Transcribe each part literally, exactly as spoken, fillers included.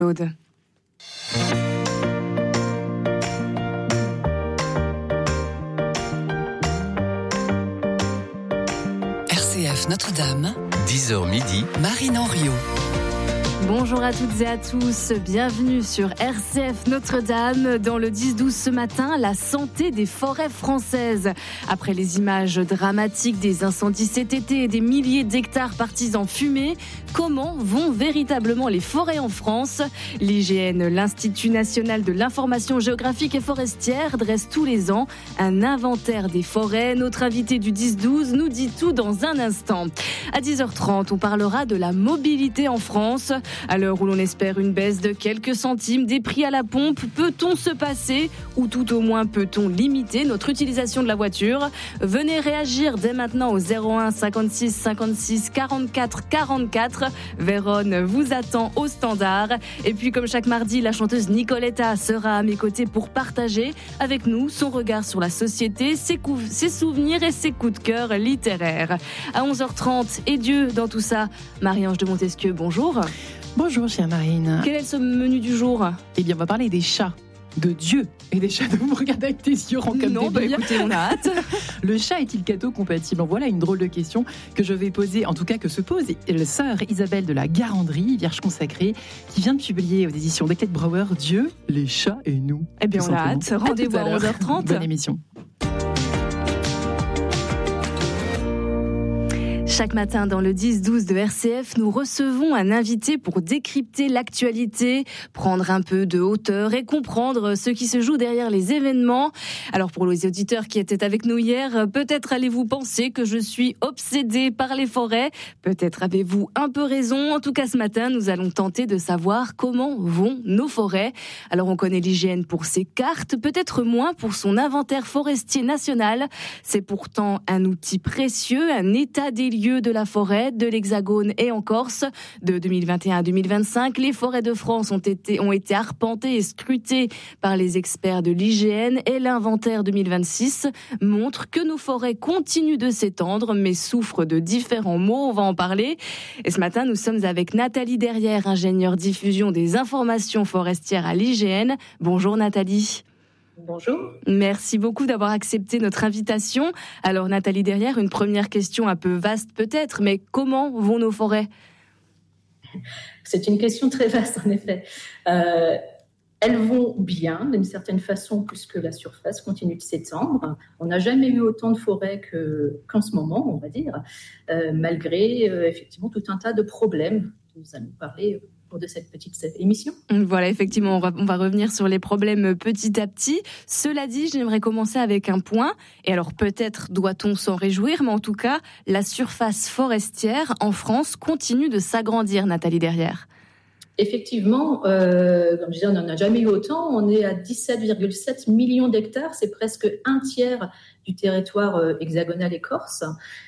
Claude. R C F Notre-Dame, dix heures midi, Marine Henriot. Bonjour à toutes et à tous, bienvenue sur R C F Notre-Dame. Dans le dix douze ce matin, la santé des forêts françaises. Après les images dramatiques des incendies cet été et des milliers d'hectares partis en fumée, comment vont véritablement les forêts en France ? L'I G N, l'Institut National de l'Information Géographique et Forestière, dresse tous les ans un inventaire des forêts. Notre invité du dix douze nous dit tout dans un instant. À dix heures trente, on parlera de la mobilité en France. À l'heure où l'on espère une baisse de quelques centimes des prix à la pompe, peut-on se passer ou tout au moins peut-on limiter notre utilisation de la voiture ? Venez réagir dès maintenant au zéro un cinquante-six cinquante-six quarante-quatre quarante-quatre. Vérone vous attend au standard. Et puis comme chaque mardi, la chanteuse Nicoletta sera à mes côtés pour partager avec nous son regard sur la société, ses, cou- ses souvenirs et ses coups de cœur littéraires. À onze heures trente, et Dieu dans tout ça, Marie-Ange de Montesquieu, bonjour. Bonjour, chère Marine. Quel est ce menu du jour ? Eh bien, on va parler des chats, de Dieu et des chats. De vous regarder avec tes yeux ronds comme non, des bah billes. écoutez, on a hâte. Le chat est-il catho-compatible ? Voilà une drôle de question que je vais poser, en tout cas que se pose la sœur Isabelle de la Garandrie, Vierge consacrée, qui vient de publier aux éditions Declet Brouwer Dieu, les chats et nous. Eh bien, on a hâte. Rendez-vous à, à onze heures trente. Bonne émission. Chaque matin dans le dix douze de R C F, nous recevons un invité pour décrypter l'actualité, prendre un peu de hauteur et comprendre ce qui se joue derrière les événements. Alors pour les auditeurs qui étaient avec nous hier, peut-être allez-vous penser que je suis obsédée par les forêts. Peut-être avez-vous un peu raison. En tout cas, ce matin, nous allons tenter de savoir comment vont nos forêts. Alors on connaît l'I G N pour ses cartes, peut-être moins pour son inventaire forestier national. C'est pourtant un outil précieux, un état des lieux de la forêt, de l'Hexagone et en Corse. De deux mille vingt et un à deux mille vingt-cinq, les forêts de France ont été, ont été arpentées et scrutées par les experts de l'I G N et l'inventaire deux mille vingt-six montre que nos forêts continuent de s'étendre mais souffrent de différents maux. On va en parler. Et ce matin, nous sommes avec Nathalie Derrière, ingénieure diffusion des informations forestières à l'I G N. Bonjour Nathalie. Bonjour. Merci beaucoup d'avoir accepté notre invitation. Alors Nathalie Derrière, une première question un peu vaste peut-être, mais comment vont nos forêts ? C'est une question très vaste en effet. Euh, elles vont bien d'une certaine façon puisque la surface continue de s'étendre. On n'a jamais eu autant de forêts que, qu'en ce moment, on va dire, euh, malgré euh, effectivement tout un tas de problèmes. Nous allons parler de cette petite émission. Voilà, effectivement, on va, on va revenir sur les problèmes petit à petit. Cela dit, j'aimerais commencer avec un point. Et alors, peut-être doit-on s'en réjouir, mais en tout cas, la surface forestière en France continue de s'agrandir, Nathalie Derrière. Effectivement, euh, comme je disais, on n'en a jamais eu autant. On est à dix-sept virgule sept millions d'hectares. C'est presque un tiers du territoire euh, hexagonal et corse.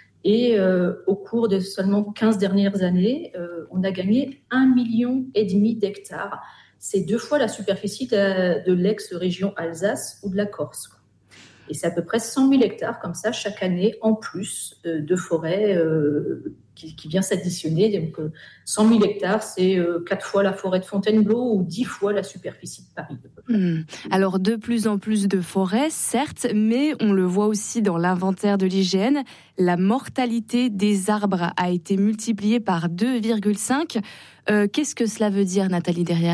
Et euh, au cours de seulement quinze dernières années, euh, on a gagné un million et demi d'hectares. C'est deux fois la superficie de, de l'ex-région Alsace ou de la Corse. Et c'est à peu près cent mille hectares comme ça chaque année en plus euh, de forêt euh, qui, qui vient s'additionner. Donc euh, cent mille hectares, c'est euh, quatre fois la forêt de Fontainebleau ou dix fois la superficie de Paris. Mmh. Alors de plus en plus de forêts, certes, mais on le voit aussi dans l'inventaire de l'I G N, la mortalité des arbres a été multipliée par deux virgule cinq. Euh, qu'est-ce que cela veut dire, Nathalie Derrière ?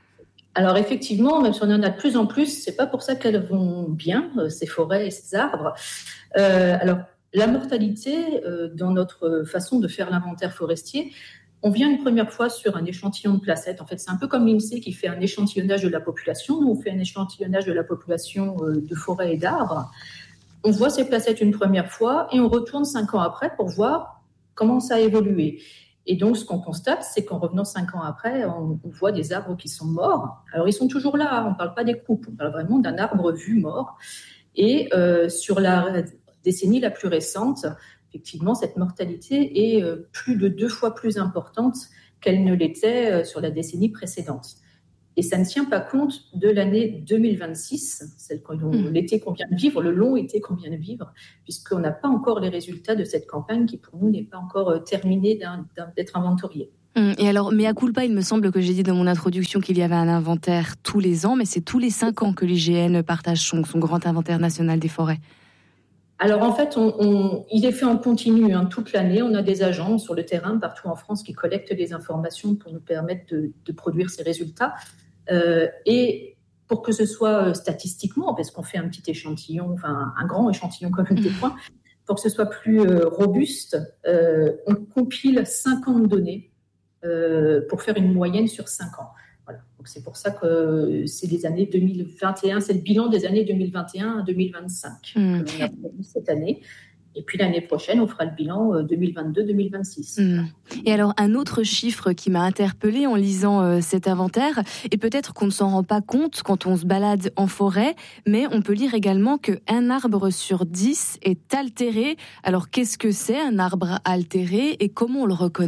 Alors effectivement, même si on en a de plus en plus, c'est pas pour ça qu'elles vont bien, ces forêts et ces arbres. Euh, alors la mortalité, euh, dans notre façon de faire l'inventaire forestier, on vient une première fois sur un échantillon de placettes. En fait, c'est un peu comme l'INSEE qui fait un échantillonnage de la population. Nous, on fait un échantillonnage de la population euh, de forêts et d'arbres. On voit ces placettes une première fois et on retourne cinq ans après pour voir comment ça a évolué. Et donc, ce qu'on constate, c'est qu'en revenant cinq ans après, on, on voit des arbres qui sont morts. Alors, ils sont toujours là, on ne parle pas des coupes, on parle vraiment d'un arbre vu mort. Et euh, sur la décennie la plus récente, effectivement, cette mortalité est euh, plus de deux fois plus importante qu'elle ne l'était euh, sur la décennie précédente. Et ça ne tient pas compte de l'année deux mille vingt-six, celle qu'on, mmh. l'été qu'on vient de vivre, le long été qu'on vient de vivre, puisqu'on n'a pas encore les résultats de cette campagne qui, pour nous, n'est pas encore terminée d'un, d'un, d'être inventoriée. Et alors, mea culpa, il me semble que j'ai dit dans mon introduction qu'il y avait un inventaire tous les ans, mais c'est tous les cinq ans que l'I G N partage son, son grand inventaire national des forêts. Alors en fait, on, on, il est fait en continu hein, toute l'année. On a des agents sur le terrain partout en France qui collectent des informations pour nous permettre de, de produire ces résultats. Euh, et pour que ce soit statistiquement, parce qu'on fait un petit échantillon, enfin un grand échantillon comme des points, pour que ce soit plus euh, robuste, euh, on compile cinquante données euh, pour faire une moyenne sur cinq ans. Voilà. Donc c'est pour ça que c'est les années deux mille vingt et un, c'est le bilan des années deux mille vingt et un à deux mille vingt-cinq mmh. que l'on a produit cette année. Et puis l'année prochaine, on fera le bilan deux mille vingt-deux deux mille vingt-six. Mmh. Et alors, un autre chiffre qui m'a interpellée en lisant euh, cet inventaire, et peut-être qu'on ne s'en rend pas compte quand on se balade en forêt, mais on peut lire également qu'un arbre sur dix est altéré. Alors, qu'est-ce que c'est un arbre altéré et comment on le reconnaît ?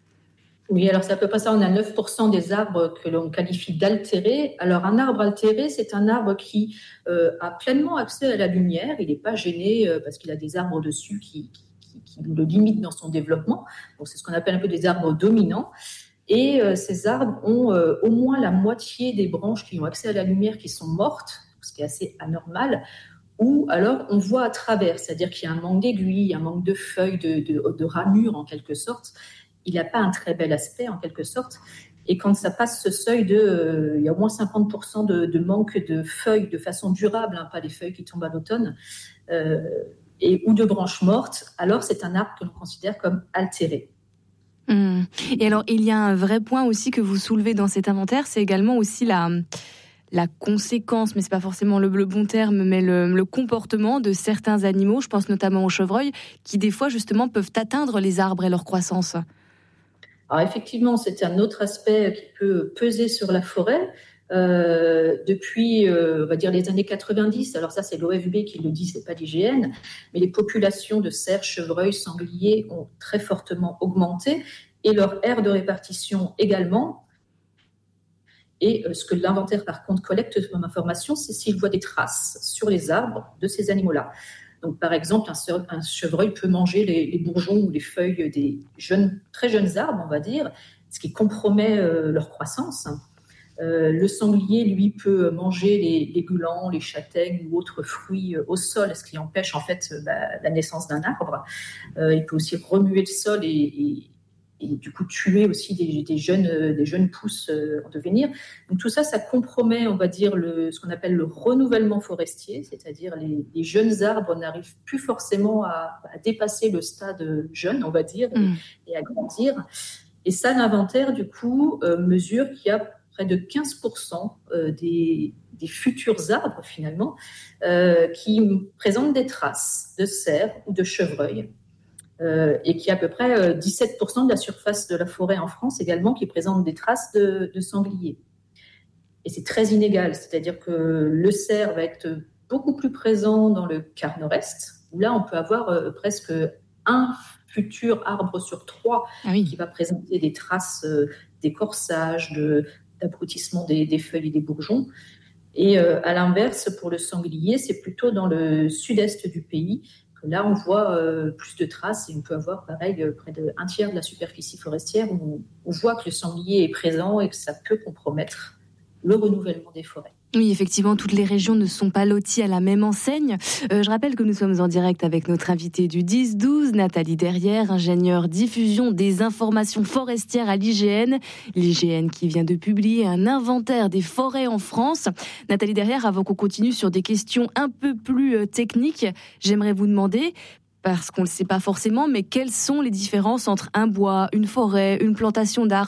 Oui, alors c'est à peu près ça. On a neuf pour cent des arbres que l'on qualifie d'altérés. Alors un arbre altéré, c'est un arbre qui euh, a pleinement accès à la lumière. Il n'est pas gêné euh, parce qu'il a des arbres dessus qui, qui, qui le limitent dans son développement. Donc c'est ce qu'on appelle un peu des arbres dominants. Et euh, ces arbres ont euh, au moins la moitié des branches qui ont accès à la lumière qui sont mortes, ce qui est assez anormal. Ou alors on voit à travers, c'est-à-dire qu'il y a un manque d'aiguilles, un manque de feuilles, de, de, de ramures en quelque sorte. Il n'a pas un très bel aspect, en quelque sorte. Et quand ça passe ce seuil de... Euh, il y a au moins cinquante pour cent de, de manque de feuilles de façon durable, hein, pas les feuilles qui tombent à l'automne, euh, et, ou de branches mortes, alors c'est un arbre que l'on considère comme altéré. Mmh. Et alors, il y a un vrai point aussi que vous soulevez dans cet inventaire, c'est également aussi la... la conséquence, mais c'est pas forcément le, le bon terme, mais le, le comportement de certains animaux, je pense notamment aux chevreuils, qui des fois justement peuvent atteindre les arbres et leur croissance. Alors effectivement, c'est un autre aspect qui peut peser sur la forêt. Euh, depuis, euh, on va dire les années quatre-vingt-dix, alors ça c'est l'O F B qui le dit, c'est pas l'I G N, mais les populations de cerfs, chevreuils, sangliers ont très fortement augmenté et leur aire de répartition également. Et ce que l'inventaire, par contre, collecte comme information, c'est s'il voit des traces sur les arbres de ces animaux-là. Donc, par exemple, un chevreuil peut manger les, les bourgeons ou les feuilles des jeunes, très jeunes arbres, on va dire, ce qui compromet euh, leur croissance. Euh, le sanglier, lui, peut manger les, les glands, les châtaignes ou autres fruits au sol, ce qui empêche en fait bah, la naissance d'un arbre. Euh, il peut aussi remuer le sol et, et et du coup tuer aussi des, des, jeunes, des jeunes pousses en devenir. Donc tout ça, ça compromet, on va dire, le, ce qu'on appelle le renouvellement forestier, c'est-à-dire les, les jeunes arbres n'arrivent plus forcément à, à dépasser le stade jeune, on va dire, mmh. et, et à grandir. Et ça, l'inventaire, du coup, euh, mesure qu'il y a près de quinze pour cent euh, des, des futurs arbres, finalement, euh, qui présentent des traces de cerfs ou de chevreuils. Euh, et qui est à peu près euh, dix-sept pour cent de la surface de la forêt en France également qui présente des traces de, de sangliers. Et c'est très inégal, c'est-à-dire que le cerf va être beaucoup plus présent dans le quart nord-est, où là on peut avoir euh, presque un futur arbre sur trois ah oui. qui va présenter des traces euh, d'écorçage, de, d'abrutissement des, des feuilles et des bourgeons. Et euh, à l'inverse, pour le sanglier, c'est plutôt dans le sud-est du pays. Là, on voit euh, plus de traces et on peut avoir, pareil, euh, près d'un tiers de la superficie forestière où on voit que le sanglier est présent et que ça peut compromettre le renouvellement des forêts. Oui, effectivement, toutes les régions ne sont pas loties à la même enseigne. Euh, je rappelle que nous sommes en direct avec notre invitée du dix douze, Nathalie Derrière, ingénieure diffusion des informations forestières à l'I G N. L'I G N qui vient de publier un inventaire des forêts en France. Nathalie Derrière, avant qu'on continue sur des questions un peu plus techniques, j'aimerais vous demander, parce qu'on ne le sait pas forcément, mais quelles sont les différences entre un bois, une forêt, une plantation d'arbres ?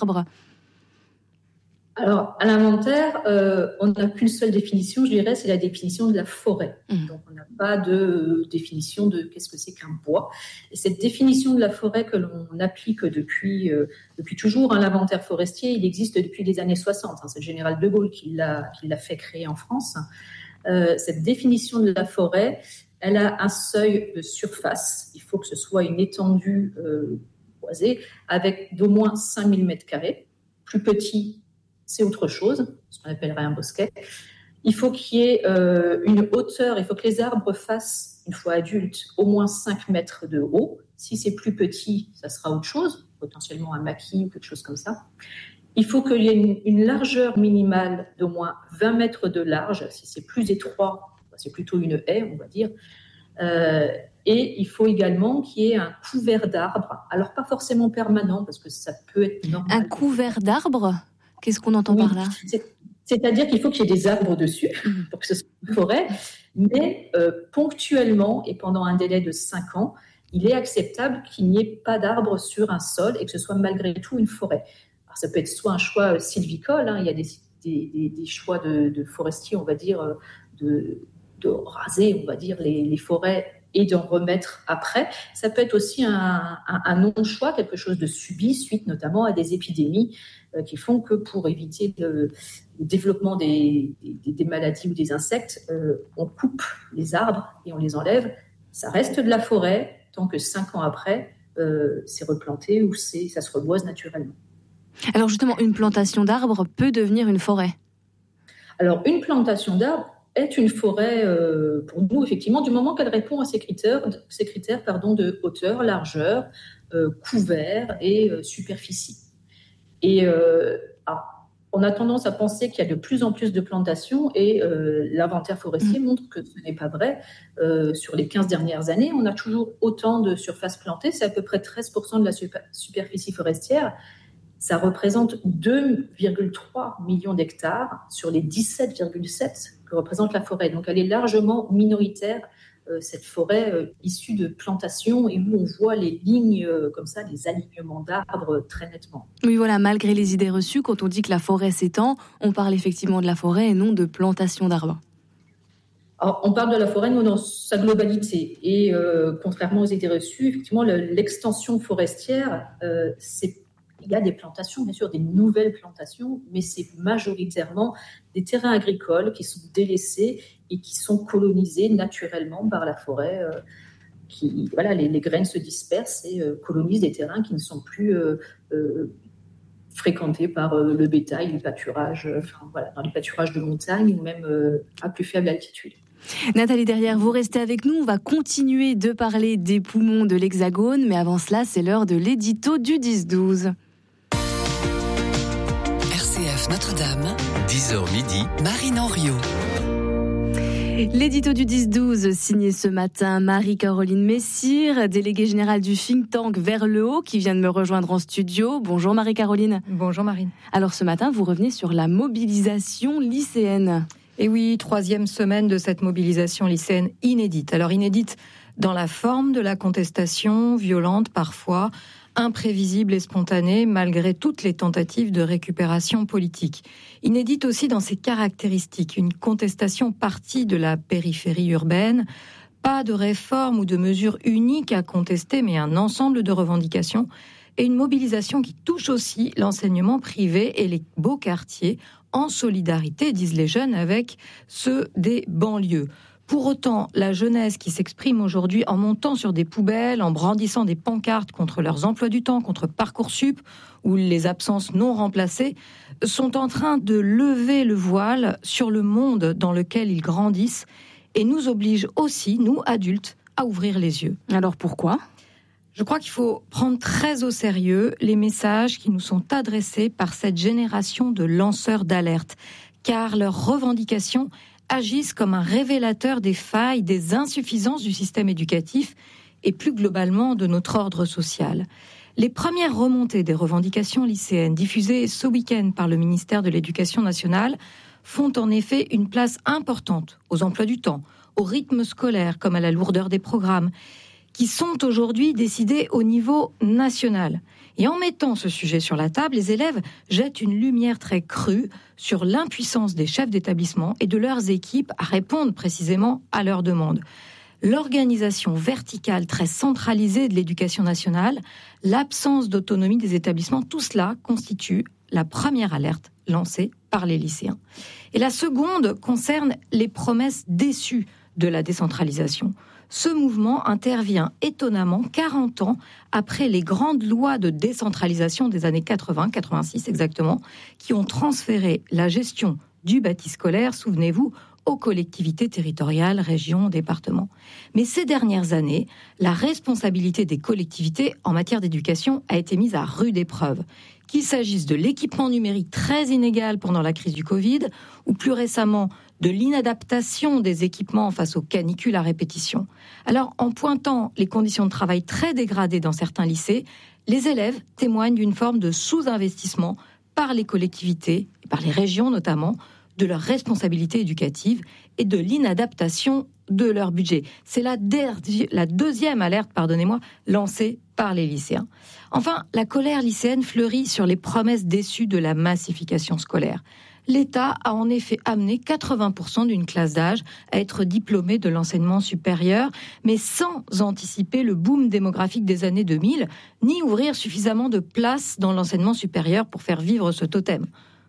Alors, à l'inventaire, euh, on n'a qu'une seule définition, je dirais, c'est la définition de la forêt. Mmh. Donc, on n'a pas de définition de qu'est-ce que c'est qu'un bois. Et cette définition de la forêt que l'on applique depuis, euh, depuis toujours, hein, l'inventaire forestier, il existe depuis les années soixante. Hein, c'est le général de Gaulle qui l'a, qui l'a fait créer en France. Euh, cette définition de la forêt, elle a un seuil de surface. Il faut que ce soit une étendue euh, boisée avec d'au moins cinq mille mètres carrés. Plus petit, c'est autre chose, ce qu'on appellerait un bosquet. Il faut qu'il y ait euh, une hauteur, il faut que les arbres fassent, une fois adultes, au moins cinq mètres de haut. Si c'est plus petit, ça sera autre chose. potentiellement un maquis ou quelque chose comme ça. Il faut qu'il y ait une, une largeur minimale d'au moins vingt mètres de large. Si c'est plus étroit, c'est plutôt une haie, on va dire. Euh, et il faut également qu'il y ait un couvert d'arbres. Alors, pas forcément permanent, parce que ça peut être normal. Un couvert d'arbres ? Qu'est-ce qu'on entend oui, par là ? c'est, C'est-à-dire qu'il faut qu'il y ait des arbres dessus pour que ce soit une forêt, mais euh, ponctuellement et pendant un délai de cinq ans, il est acceptable qu'il n'y ait pas d'arbres sur un sol et que ce soit malgré tout une forêt. Alors, ça peut être soit un choix sylvicole, hein, il y a des, des, des, des choix de, de forestiers, on va dire, de, de raser, on va dire, les, les forêts et d'en remettre après. Ça peut être aussi un, un, un non-choix, quelque chose de subi, suite notamment à des épidémies euh, qui font que pour éviter le, le développement des, des, des maladies ou des insectes, euh, on coupe les arbres et on les enlève. Ça reste de la forêt, tant que cinq ans après, euh, c'est replanté ou c'est, ça se reboise naturellement. Alors justement, une plantation d'arbres peut devenir une forêt ? Alors, une plantation d'arbres est une forêt, euh, pour nous, effectivement, du moment qu'elle répond à ces critères, ces critères pardon, de hauteur, largeur, euh, couvert et euh, superficie. Et euh, alors, on a tendance à penser qu'il y a de plus en plus de plantations et euh, l'inventaire forestier mmh. montre que ce n'est pas vrai. Euh, sur les quinze dernières années, on a toujours autant de surfaces plantées, c'est à peu près treize pour cent de la super- superficie forestière. Ça représente deux virgule trois millions d'hectares sur les dix-sept virgule sept que représente la forêt. Donc, elle est largement minoritaire, euh, cette forêt euh, issue de plantations et où on voit les lignes euh, comme ça, les alignements d'arbres très nettement. Oui, voilà, malgré les idées reçues, quand on dit que la forêt s'étend, on parle effectivement de la forêt et non de plantation d'arbres. Alors, on parle de la forêt, nous, dans sa globalité. Et euh, contrairement aux idées reçues, effectivement, le, l'extension forestière, euh, c'est il y a des plantations, bien sûr, des nouvelles plantations, mais c'est majoritairement des terrains agricoles qui sont délaissés et qui sont colonisés naturellement par la forêt. Euh, qui, voilà, les, les graines se dispersent et euh, colonisent des terrains qui ne sont plus euh, euh, fréquentés par euh, le bétail, le pâturage, euh, enfin, voilà, dans les pâturages de montagne ou même euh, à plus faible altitude. Nathalie Derrière, vous restez avec nous. On va continuer de parler des poumons de l'Hexagone, mais avant cela, c'est l'heure de l'édito du dix douze. R C F Notre-Dame, dix heures midi, Marine Henriot. L'édito du dix douze, signé ce matin Marie-Caroline Messire, déléguée générale du think tank Vers le Haut, qui vient de me rejoindre en studio. Bonjour Marie-Caroline. Bonjour Marine. Alors ce matin, vous revenez sur la mobilisation lycéenne. Et oui, troisième semaine de cette mobilisation lycéenne inédite. Alors inédite dans la forme de la contestation, violente parfois, imprévisible et spontanée, malgré toutes les tentatives de récupération politique. Inédite aussi dans ses caractéristiques, une contestation partie de la périphérie urbaine, pas de réforme ou de mesures uniques à contester, mais un ensemble de revendications, et une mobilisation qui touche aussi l'enseignement privé et les beaux quartiers, en solidarité, disent les jeunes, avec ceux des banlieues. Pour autant, la jeunesse qui s'exprime aujourd'hui en montant sur des poubelles, en brandissant des pancartes contre leurs emplois du temps, contre Parcoursup ou les absences non remplacées, sont en train de lever le voile sur le monde dans lequel ils grandissent et nous obligent aussi, nous adultes, à ouvrir les yeux. Alors pourquoi ? Je crois qu'il faut prendre très au sérieux les messages qui nous sont adressés par cette génération de lanceurs d'alerte, car leurs revendications agissent comme un révélateur des failles, des insuffisances du système éducatif et plus globalement de notre ordre social. Les premières remontées des revendications lycéennes diffusées ce week-end par le ministère de l'Éducation nationale font en effet une place importante aux emplois du temps, au rythme scolaire comme à la lourdeur des programmes, qui sont aujourd'hui décidés au niveau national. Et en mettant ce sujet sur la table, les élèves jettent une lumière très crue sur l'impuissance des chefs d'établissement et de leurs équipes à répondre précisément à leurs demandes. L'organisation verticale très centralisée de l'éducation nationale, l'absence d'autonomie des établissements, tout cela constitue la première alerte lancée par les lycéens. Et la seconde concerne les promesses déçues de la décentralisation. Ce mouvement intervient étonnamment quarante ans après les grandes lois de décentralisation des années quatre-vingts, quatre-vingt-six exactement, qui ont transféré la gestion du bâti scolaire, souvenez-vous, aux collectivités territoriales, régions, départements. Mais ces dernières années, la responsabilité des collectivités en matière d'éducation a été mise à rude épreuve. Qu'il s'agisse de l'équipement numérique très inégal pendant la crise du Covid, ou plus récemment de l'inadaptation des équipements face aux canicules à répétition. Alors, en pointant les conditions de travail très dégradées dans certains lycées, les élèves témoignent d'une forme de sous-investissement par les collectivités, et par les régions notamment, de leur responsabilité éducative et de l'inadaptation de leur budget. C'est la, der- la deuxième alerte, pardonnez-moi, lancée par les lycéens. Enfin, la colère lycéenne fleurit sur les promesses déçues de la massification scolaire. L'État a en effet amené quatre-vingts pour cent d'une classe d'âge à être diplômée de l'enseignement supérieur, mais sans anticiper le boom démographique des années deux mille, ni ouvrir suffisamment de places dans l'enseignement supérieur pour faire vivre ce totem.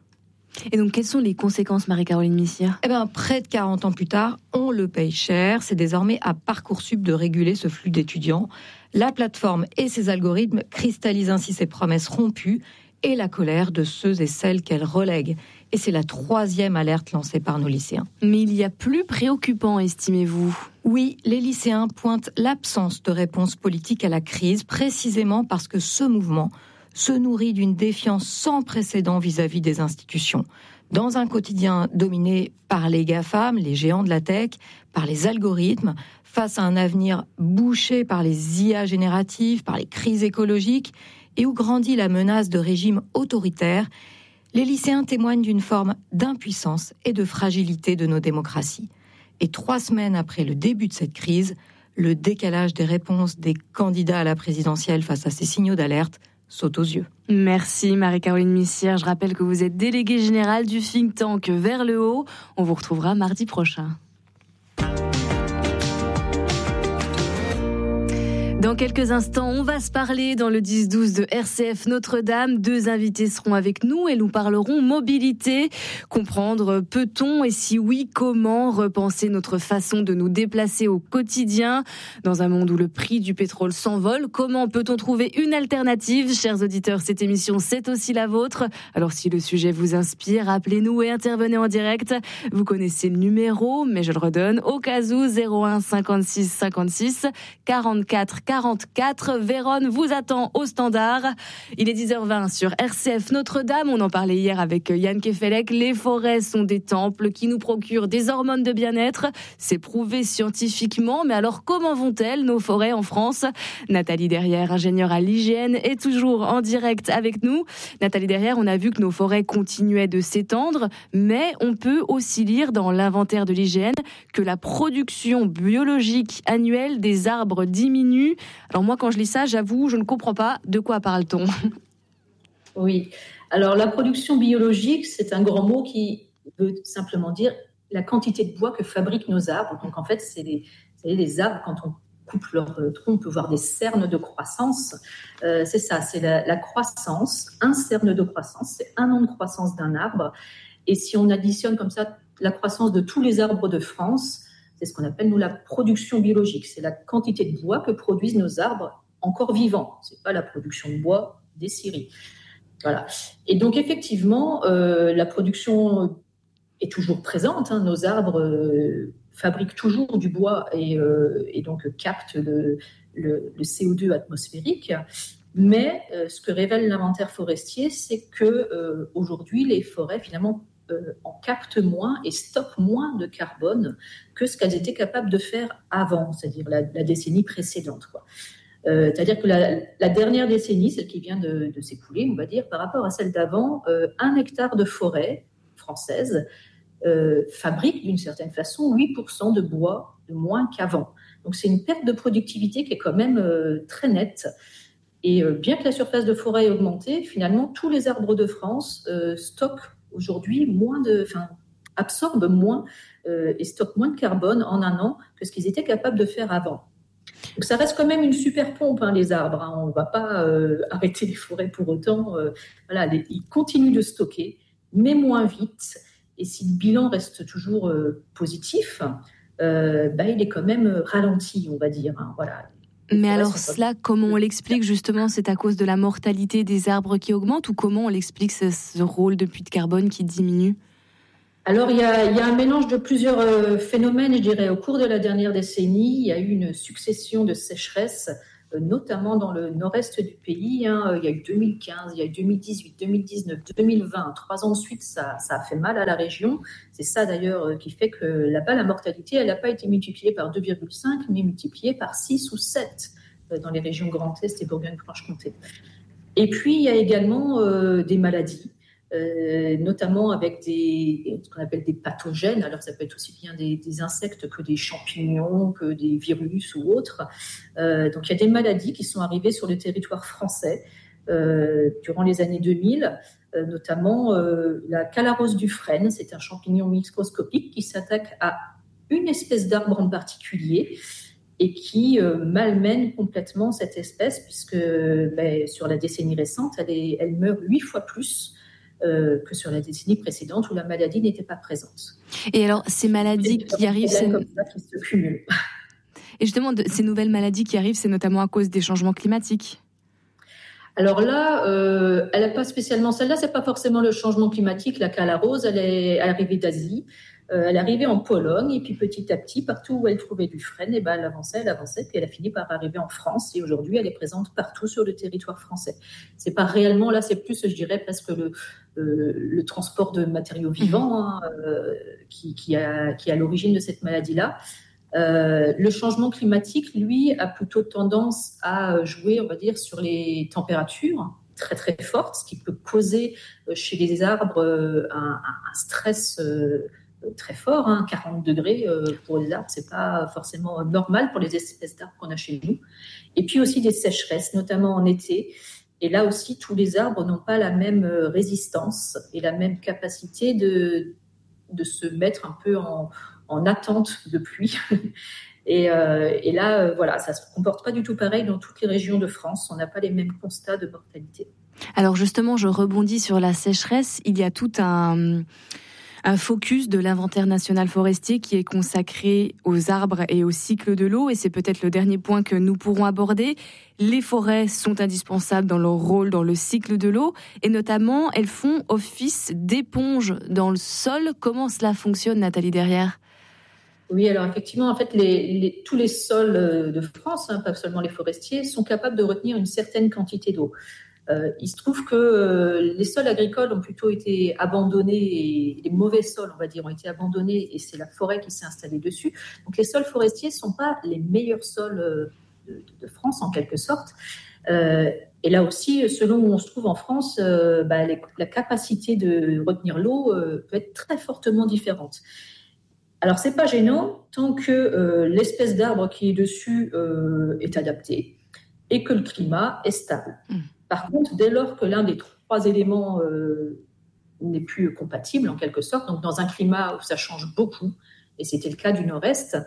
Et donc, quelles sont les conséquences, Marie-Caroline Missire ? Eh bien, près de quarante ans plus tard, on le paye cher. C'est désormais à Parcoursup de réguler ce flux d'étudiants. La plateforme et ses algorithmes cristallisent ainsi ses promesses rompues et la colère de ceux et celles qu'elle relègue. Et c'est la troisième alerte lancée par nos lycéens. Mais il y a plus préoccupant, estimez-vous ? Oui, les lycéens pointent l'absence de réponse politique à la crise, précisément parce que ce mouvement se nourrit d'une défiance sans précédent vis-à-vis des institutions. Dans un quotidien dominé par les GAFAM, les géants de la tech, par les algorithmes, face à un avenir bouché par les I A génératives, par les crises écologiques, et où grandit la menace de régimes autoritaires, les lycéens témoignent d'une forme d'impuissance et de fragilité de nos démocraties. Et trois semaines après le début de cette crise, le décalage des réponses des candidats à la présidentielle face à ces signaux d'alerte saute aux yeux. Merci Marie-Caroline Missire. Je rappelle que vous êtes déléguée générale du think tank Vers le Haut. On vous retrouvera mardi prochain. Dans quelques instants, on va se parler dans le dix douze de R C F Notre-Dame. Deux invités seront avec nous et nous parlerons mobilité. Comprendre, peut-on et si oui, comment repenser notre façon de nous déplacer au quotidien dans un monde où le prix du pétrole s'envole? Comment peut-on trouver une alternative? Chers auditeurs, cette émission, c'est aussi la vôtre. Alors si le sujet vous inspire, appelez-nous et intervenez en direct. Vous connaissez le numéro, mais je le redonne au cas où, zéro un cinquante-six cinquante-six quarante-quatre quarante-quatre. Vérone vous attend au standard. Il est dix heures vingt sur R C F Notre-Dame. On en parlait hier avec Yann Kefelec. Les forêts sont des temples qui nous procurent des hormones de bien-être. C'est prouvé scientifiquement. Mais alors, comment vont-elles, nos forêts en France? Nathalie Derrière, ingénieure à l'I G N, est toujours en direct avec nous. Nathalie Derrière, on a vu que nos forêts continuaient de s'étendre, mais on peut aussi lire dans l'inventaire de l'I G N que la production biologique annuelle des arbres diminue. Alors moi, quand je lis ça, j'avoue, je ne comprends pas. De quoi parle-t-on? Oui. Alors la production biologique, c'est un grand mot qui veut simplement dire la quantité de bois que fabriquent nos arbres. Donc en fait, c'est les, c'est les arbres, quand on coupe leur tronc, on peut voir des cernes de croissance. Euh, c'est ça, c'est la, la croissance. Un cerne de croissance, c'est un an de croissance d'un arbre. Et si on additionne comme ça la croissance de tous les arbres de France, c'est ce qu'on appelle, nous, la production biologique. C'est la quantité de bois que produisent nos arbres encore vivants. Ce n'est pas la production de bois des scieries. Voilà. Et donc, effectivement, euh, la production est toujours présente. Hein. Nos arbres euh, fabriquent toujours du bois et, euh, et donc captent le, le, le C O deux atmosphérique. Mais euh, ce que révèle l'inventaire forestier, c'est qu'aujourd'hui, euh, les forêts, finalement, Euh, en captent moins et stockent moins de carbone que ce qu'elles étaient capables de faire avant, c'est-à-dire la, la décennie précédente, quoi. Euh, c'est-à-dire que la, la dernière décennie, celle qui vient de, de s'écouler, on va dire, par rapport à celle d'avant, euh, un hectare de forêt française euh, fabrique d'une certaine façon huit pour cent de bois de moins qu'avant. Donc c'est une perte de productivité qui est quand même euh, très nette. Et euh, bien que la surface de forêt ait augmenté, finalement, tous les arbres de France euh, stockent aujourd'hui moins de, enfin, absorbent moins euh, et stockent moins de carbone en un an que ce qu'ils étaient capables de faire avant. Donc ça reste quand même une super pompe, hein, les arbres. Hein. On ne va pas euh, arrêter les forêts pour autant. Euh, voilà, les, ils continuent de stocker, mais moins vite. Et si le bilan reste toujours euh, positif, euh, bah, il est quand même ralenti, on va dire. Hein, voilà. Mais alors cela, comment on l'explique justement? C'est à cause de la mortalité des arbres qui augmente ou comment on l'explique, ce, ce rôle de puits de carbone qui diminue? Alors, il y, a, il y a un mélange de plusieurs euh, phénomènes, je dirais. Au cours de la dernière décennie, il y a eu une succession de sécheresses, euh, notamment dans le nord-est du pays. Hein. Il y a eu deux mille quinze, il y a eu deux mille dix-huit, deux mille dix-neuf, deux mille vingt. Trois ans de suite, ça, ça a fait mal à la région. C'est ça, d'ailleurs, euh, qui fait que là-bas, la mortalité, elle n'a pas été multipliée par deux virgule cinq, mais multipliée par six ou sept euh, dans les régions Grand Est et Bourgogne-Franche-Comté. Et puis, il y a également euh, des maladies. Euh, notamment avec des, ce qu'on appelle des pathogènes. Alors, ça peut être aussi bien des, des insectes que des champignons, que des virus ou autres. Euh, donc, il y a des maladies qui sont arrivées sur le territoire français euh, durant les années deux mille, euh, notamment euh, la calarose du frêne. C'est un champignon microscopique qui s'attaque à une espèce d'arbre en particulier et qui euh, malmène complètement cette espèce, puisque ben, sur la décennie récente, elle, est, elle meurt huit fois plus Euh, que sur la décennie précédente où la maladie n'était pas présente. Et alors, ces maladies qui arrivent... C'est comme ça qui se cumulent. Et justement, de, ces nouvelles maladies qui arrivent, c'est notamment à cause des changements climatiques. Alors là, euh, elle n'a pas spécialement... Celle-là, ce n'est pas forcément le changement climatique. La calarose, elle est arrivée d'Asie. Euh, elle est arrivée en Pologne, et puis petit à petit, partout où elle trouvait du frêne, eh ben, elle avançait, elle avançait, puis elle a fini par arriver en France, et aujourd'hui, elle est présente partout sur le territoire français. C'est pas réellement, là, c'est plus, je dirais, presque le, euh, le transport de matériaux vivants hein, euh, qui, qui, a, qui est à l'origine de cette maladie-là. Euh, le changement climatique, lui, a plutôt tendance à jouer, on va dire, sur les températures très, très fortes, ce qui peut causer chez les arbres un, un stress euh, très fort, hein, quarante degrés euh, pour les arbres, c'est pas forcément normal pour les espèces d'arbres qu'on a chez nous. Et puis aussi des sécheresses, notamment en été. Et là aussi, tous les arbres n'ont pas la même résistance et la même capacité de, de se mettre un peu en, en attente de pluie. Et, euh, et là, euh, voilà, ça se comporte pas du tout pareil dans toutes les régions de France. On n'a pas les mêmes constats de mortalité. Alors justement, je rebondis sur la sécheresse. Il y a tout un... un focus de l'inventaire national forestier qui est consacré aux arbres et au cycle de l'eau. Et c'est peut-être le dernier point que nous pourrons aborder. Les forêts sont indispensables dans leur rôle dans le cycle de l'eau. Et notamment, elles font office d'éponge dans le sol. Comment cela fonctionne, Nathalie Derrière ? Oui, alors effectivement, en fait, les, les, tous les sols de France, hein, pas seulement les forestiers, sont capables de retenir une certaine quantité d'eau. Euh, il se trouve que euh, les sols agricoles ont plutôt été abandonnés, et les mauvais sols, on va dire, ont été abandonnés, et c'est la forêt qui s'est installée dessus. Donc les sols forestiers ne sont pas les meilleurs sols euh, de, de France, en quelque sorte. Euh, et là aussi, selon où on se trouve en France, euh, bah, les, la capacité de retenir l'eau euh, peut être très fortement différente. Alors, ce n'est pas gênant tant que euh, l'espèce d'arbre qui est dessus euh, est adaptée et que le climat est stable. Mmh. Par contre, dès lors que l'un des trois éléments euh, n'est plus compatible, en quelque sorte, donc dans un climat où ça change beaucoup, et c'était le cas du Nord-Est,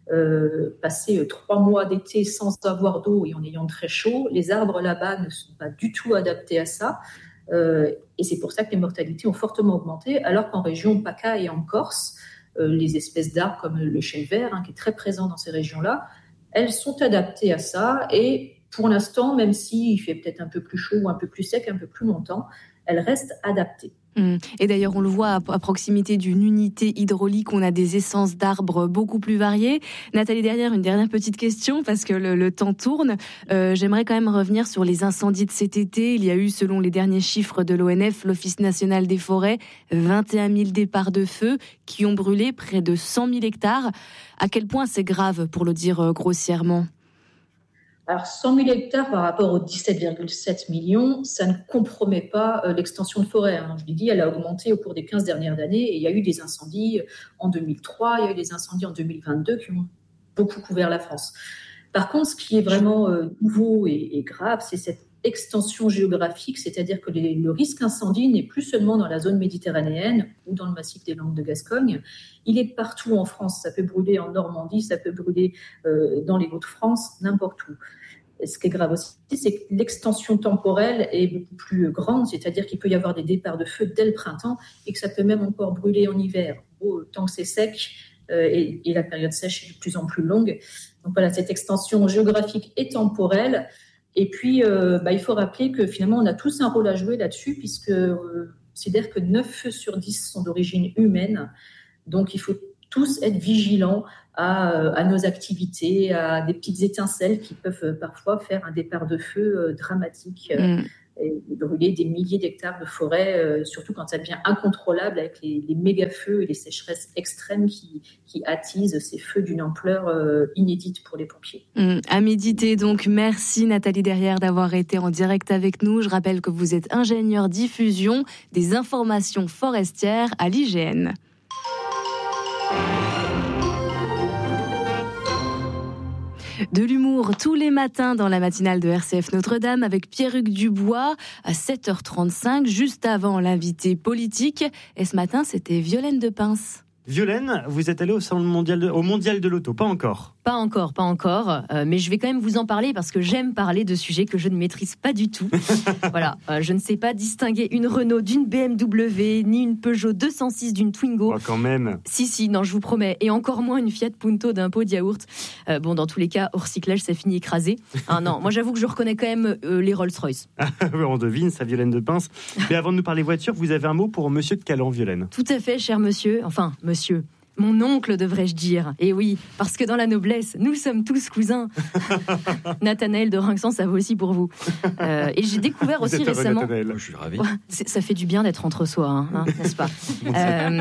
euh, passer trois mois d'été sans avoir d'eau et en ayant très chaud, les arbres là-bas ne sont pas du tout adaptés à ça, euh, et c'est pour ça que les mortalités ont fortement augmenté, alors qu'en région PACA et en Corse, euh, les espèces d'arbres comme le chêne vert, hein, qui est très présent dans ces régions-là, elles sont adaptées à ça, et pour l'instant, même s'il fait peut-être un peu plus chaud ou un peu plus sec, un peu plus longtemps, elles restent adaptées. Et d'ailleurs, on le voit à proximité d'une unité hydraulique, on a des essences d'arbres beaucoup plus variées. Nathalie Derrière, une dernière petite question, parce que le, le temps tourne. Euh, j'aimerais quand même revenir sur les incendies de cet été. Il y a eu, selon les derniers chiffres de l'O N F, l'Office national des forêts, vingt et un mille départs de feu qui ont brûlé près de cent mille hectares. À quel point c'est grave, pour le dire grossièrement ? Alors, cent mille hectares par rapport aux dix-sept virgule sept millions, ça ne compromet pas euh, l'extension de forêt. Hein. Je l'ai dit, elle a augmenté au cours des quinze dernières années et il y a eu des incendies en deux mille trois, il y a eu des incendies en deux mille vingt-deux qui ont beaucoup couvert la France. Par contre, ce qui est vraiment euh, nouveau et, et grave, c'est cette extension géographique, c'est-à-dire que les, le risque incendie n'est plus seulement dans la zone méditerranéenne ou dans le massif des Landes de Gascogne, il est partout en France. Ça peut brûler en Normandie, ça peut brûler euh, dans les Hauts-de-France, n'importe où. Et ce qui est grave aussi, c'est que l'extension temporelle est beaucoup plus grande, c'est-à-dire qu'il peut y avoir des départs de feu dès le printemps et que ça peut même encore brûler en hiver. Bon, tant que c'est sec euh, et, et la période sèche est de plus en plus longue. Donc voilà, cette extension géographique et temporelle. Et puis, euh, bah, il faut rappeler que finalement, on a tous un rôle à jouer là-dessus, puisque euh, considère que neuf feux sur dix sont d'origine humaine. Donc, il faut tous être vigilants à, à nos activités, à des petites étincelles qui peuvent parfois faire un départ de feu dramatique. Mm. Et brûler des milliers d'hectares de forêt, euh, surtout quand ça devient incontrôlable avec les, les méga-feux et les sécheresses extrêmes qui, qui attisent ces feux d'une ampleur euh, inédite pour les pompiers. Mmh, à méditer donc. Merci Nathalie Derrière d'avoir été en direct avec nous. Je rappelle que vous êtes ingénieure diffusion des informations forestières à l'I G N. De l'humour tous les matins dans la matinale de R C F Notre-Dame avec Pierruc Dubois à sept heures trente-cinq, juste avant l'invité politique. Et ce matin, c'était Violaine Depince. Violaine, vous êtes allée au salon mondial de, au mondial de l'auto, pas encore. Pas encore, pas encore, euh, mais je vais quand même vous en parler parce que j'aime parler de sujets que je ne maîtrise pas du tout. Voilà, euh, je ne sais pas distinguer une Renault d'une B M W, ni une Peugeot deux cent six d'une Twingo. Oh, quand même. Si, si, non, je vous promets, et encore moins une Fiat Punto d'un pot de yaourt. Euh, bon, dans tous les cas, au recyclage, ça finit écrasé. Ah non, moi j'avoue que je reconnais quand même euh, les Rolls-Royce. On devine, ça, Violaine Depince. Mais avant de nous parler voiture, vous avez un mot pour Monsieur de Calan, Violaine. Tout à fait, cher monsieur, enfin, monsieur. Mon oncle, devrais-je dire. Et oui, parce que dans la noblesse, nous sommes tous cousins. Nathanaël de Rinxan, ça vaut aussi pour vous. Euh, et j'ai découvert aussi vous êtes récemment... Nathanaël. Je suis ravi. Ouais, ça fait du bien d'être entre soi, hein, hein, n'est-ce pas euh,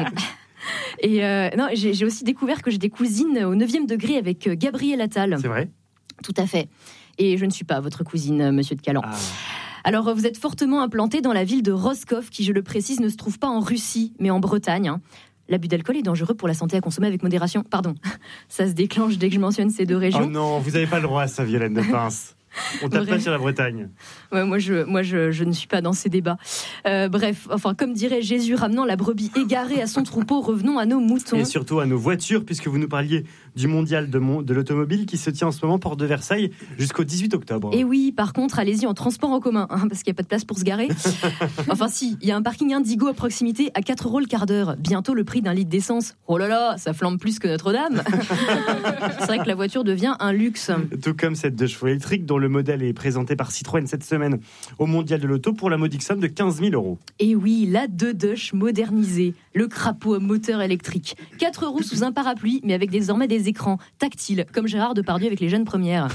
Et euh, non, j'ai, j'ai aussi découvert que j'ai des cousines au neuvième degré avec Gabriel Attal. C'est vrai ? Tout à fait. Et je ne suis pas votre cousine, monsieur de Calan. Ah. Alors, vous êtes fortement implanté dans la ville de Roscoff, qui, je le précise, ne se trouve pas en Russie, mais en Bretagne, hein. L'abus d'alcool est dangereux pour la santé, à consommer avec modération. Pardon, ça se déclenche dès que je mentionne ces deux régions. Oh non, vous n'avez pas le droit à ça, Violaine Depince. On tape pas sur la Bretagne. Ouais, moi, je, moi je, je ne suis pas dans ces débats. Euh, bref, enfin, comme dirait Jésus, ramenant la brebis égarée à son troupeau, revenons à nos moutons. Et surtout à nos voitures, puisque vous nous parliez du mondial de, mon, de l'automobile qui se tient en ce moment porte de Versailles jusqu'au dix-huit octobre. Et oui, par contre, allez-y en transport en commun, hein, parce qu'il n'y a pas de place pour se garer. Enfin si, il y a un parking Indigo à proximité à quatre euros le quart d'heure. Bientôt le prix d'un litre d'essence. Oh là là, ça flambe plus que Notre-Dame. C'est vrai que la voiture devient un luxe. Tout comme cette deux chevaux électrique dont le modèle est présenté par Citroën cette semaine au mondial de l'auto pour la modique somme de quinze mille euros. Et oui, la deux Dush modernisée, le crapaud à moteur électrique. quatre euros sous un parapluie, mais avec désormais des écrans tactiles, comme Gérard Depardieu avec les jeunes premières.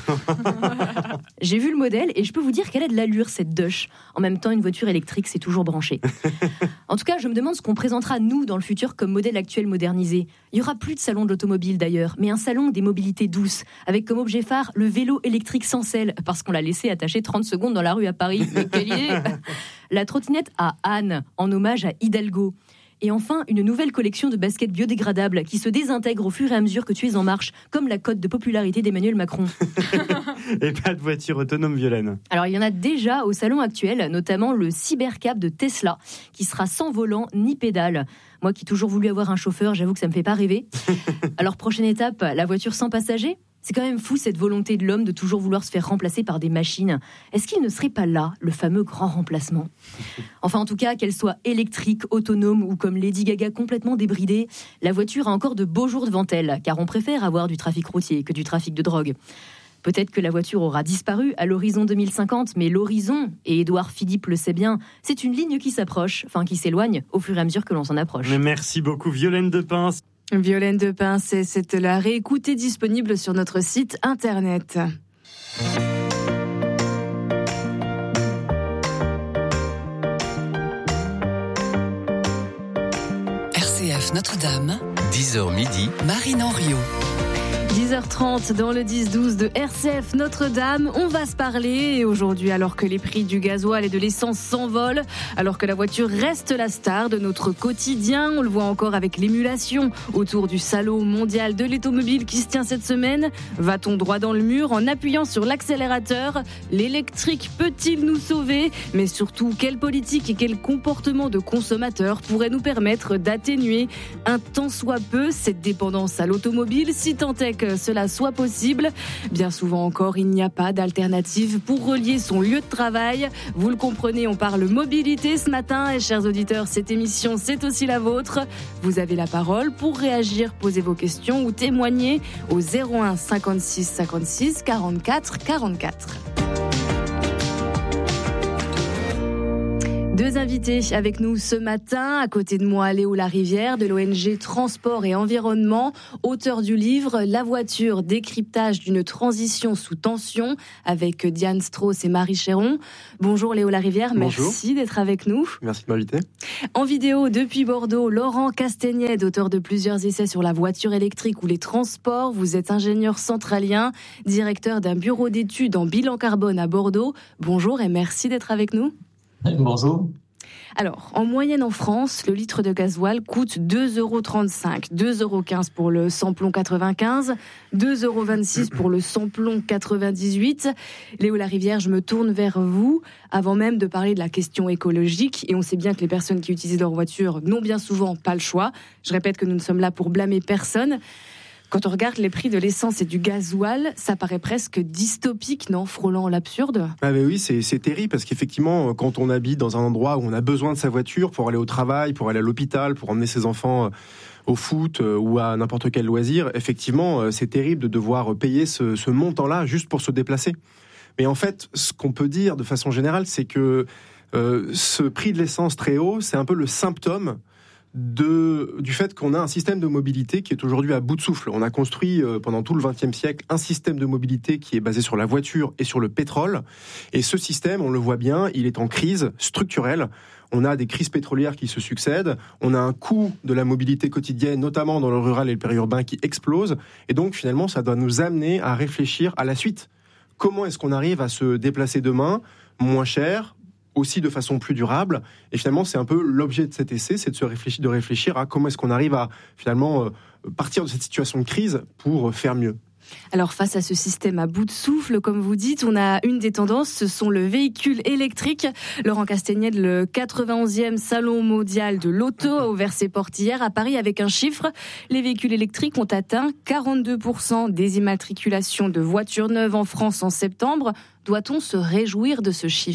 J'ai vu le modèle et je peux vous dire qu'elle a de l'allure, cette Dush. En même temps, une voiture électrique, c'est toujours branché. En tout cas, je me demande ce qu'on présentera, nous, dans le futur, comme modèle actuel modernisé. Il n'y aura plus de salon de l'automobile, d'ailleurs, mais un salon des mobilités douces, avec comme objet phare le vélo électrique sans selle, parce qu'on l'a laissé attaché trente secondes dans la rue à Paris. Mais quelle idée! La trottinette à Anne, en hommage à Hidalgo. Et enfin, une nouvelle collection de baskets biodégradables qui se désintègrent au fur et à mesure que tu es en marche, comme la cote de popularité d'Emmanuel Macron. Et pas de voiture autonome, Violaine. Alors, il y en a déjà au salon actuel, notamment le Cybercab de Tesla, qui sera sans volant ni pédale. Moi qui ai toujours voulu avoir un chauffeur, j'avoue que ça me fait pas rêver. Alors, prochaine étape, la voiture sans passager ? C'est quand même fou cette volonté de l'homme de toujours vouloir se faire remplacer par des machines. Est-ce qu'il ne serait pas là, le fameux grand remplacement ? Enfin, en tout cas, qu'elle soit électrique, autonome ou comme Lady Gaga complètement débridée, la voiture a encore de beaux jours devant elle, car on préfère avoir du trafic routier que du trafic de drogue. Peut-être que la voiture aura disparu à l'horizon deux mille cinquante, mais l'horizon, et Édouard Philippe le sait bien, c'est une ligne qui s'approche, enfin qui s'éloigne au fur et à mesure que l'on s'en approche. Mais merci beaucoup, Violaine Depince. Violaine Depince, et c'est la réécoute est disponible sur notre site internet. R C F Notre-Dame, dix heures midi, Marine Henriot. dix heures trente dans le dix douze de R C F Notre-Dame. On va se parler et aujourd'hui, alors que les prix du gasoil et de l'essence s'envolent, alors que la voiture reste la star de notre quotidien, on le voit encore avec l'émulation autour du salon mondial de l'automobile qui se tient cette semaine. Va-t-on droit dans le mur en appuyant sur l'accélérateur ? L'électrique peut-il nous sauver ? Mais surtout, quelle politique et quel comportement de consommateur pourrait nous permettre d'atténuer un tant soit peu cette dépendance à l'automobile, si tant est que cela soit possible. Bien souvent encore, il n'y a pas d'alternative pour relier son lieu de travail. Vous le comprenez, on parle mobilité ce matin. Et chers auditeurs, cette émission, c'est aussi la vôtre. Vous avez la parole pour réagir, poser vos questions ou témoigner au zéro un cinquante-six cinquante-six quarante-quatre quarante-quatre. Deux invités avec nous ce matin. À côté de moi, Léo Larivière de l'O N G Transport et Environnement, auteur du livre La voiture, décryptage d'une transition sous tension, avec Diane Strauss et Marie Chéron. Bonjour Léo Larivière, Bonjour. Merci d'être avec nous. Merci de m'inviter. En vidéo depuis Bordeaux, Laurent Castagnède, auteur de plusieurs essais sur la voiture électrique ou les transports. Vous êtes ingénieur centralien, directeur d'un bureau d'études en bilan carbone à Bordeaux. Bonjour et merci d'être avec nous. Bonjour. Alors, en moyenne en France, le litre de gasoil coûte deux euros trente-cinq, deux euros quinze pour le samplon quatre-vingt-quinze, deux euros vingt-six pour le samplon quatre-vingt-dix-huit. Léo Larivière, je me tourne vers vous avant même de parler de la question écologique. Et on sait bien que les personnes qui utilisent leur voiture n'ont bien souvent pas le choix. Je répète que nous ne sommes là pour blâmer personne. Quand on regarde les prix de l'essence et du gasoil, ça paraît presque dystopique, non, frôlant l'absurde ? Ah ben oui, c'est, c'est terrible parce qu'effectivement, quand on habite dans un endroit où on a besoin de sa voiture pour aller au travail, pour aller à l'hôpital, pour emmener ses enfants au foot ou à n'importe quel loisir, effectivement, c'est terrible de devoir payer ce, ce montant-là juste pour se déplacer. Mais en fait, ce qu'on peut dire de façon générale, c'est que euh, ce prix de l'essence très haut, c'est un peu le symptôme De, du fait qu'on a un système de mobilité qui est aujourd'hui à bout de souffle. On a construit euh, pendant tout le vingtième siècle un système de mobilité qui est basé sur la voiture et sur le pétrole. Et ce système, on le voit bien, il est en crise structurelle. On a des crises pétrolières qui se succèdent. On a un coût de la mobilité quotidienne, notamment dans le rural et le périurbain, qui explose. Et donc, finalement, ça doit nous amener à réfléchir à la suite. Comment est-ce qu'on arrive à se déplacer demain moins cher, aussi de façon plus durable, et finalement c'est un peu l'objet de cet essai, c'est de se réfléchir, de réfléchir à comment est-ce qu'on arrive à finalement euh, partir de cette situation de crise pour faire mieux. Alors face à ce système à bout de souffle, comme vous dites, on a une des tendances, ce sont le véhicule électrique. Laurent Castagnède, le quatre-vingt-onzième salon mondial de l'auto, a ouvert ses portes hier à Paris avec un chiffre. Les véhicules électriques ont atteint quarante-deux pour cent des immatriculations de voitures neuves en France en septembre. Doit-on se réjouir de ce chiffre ?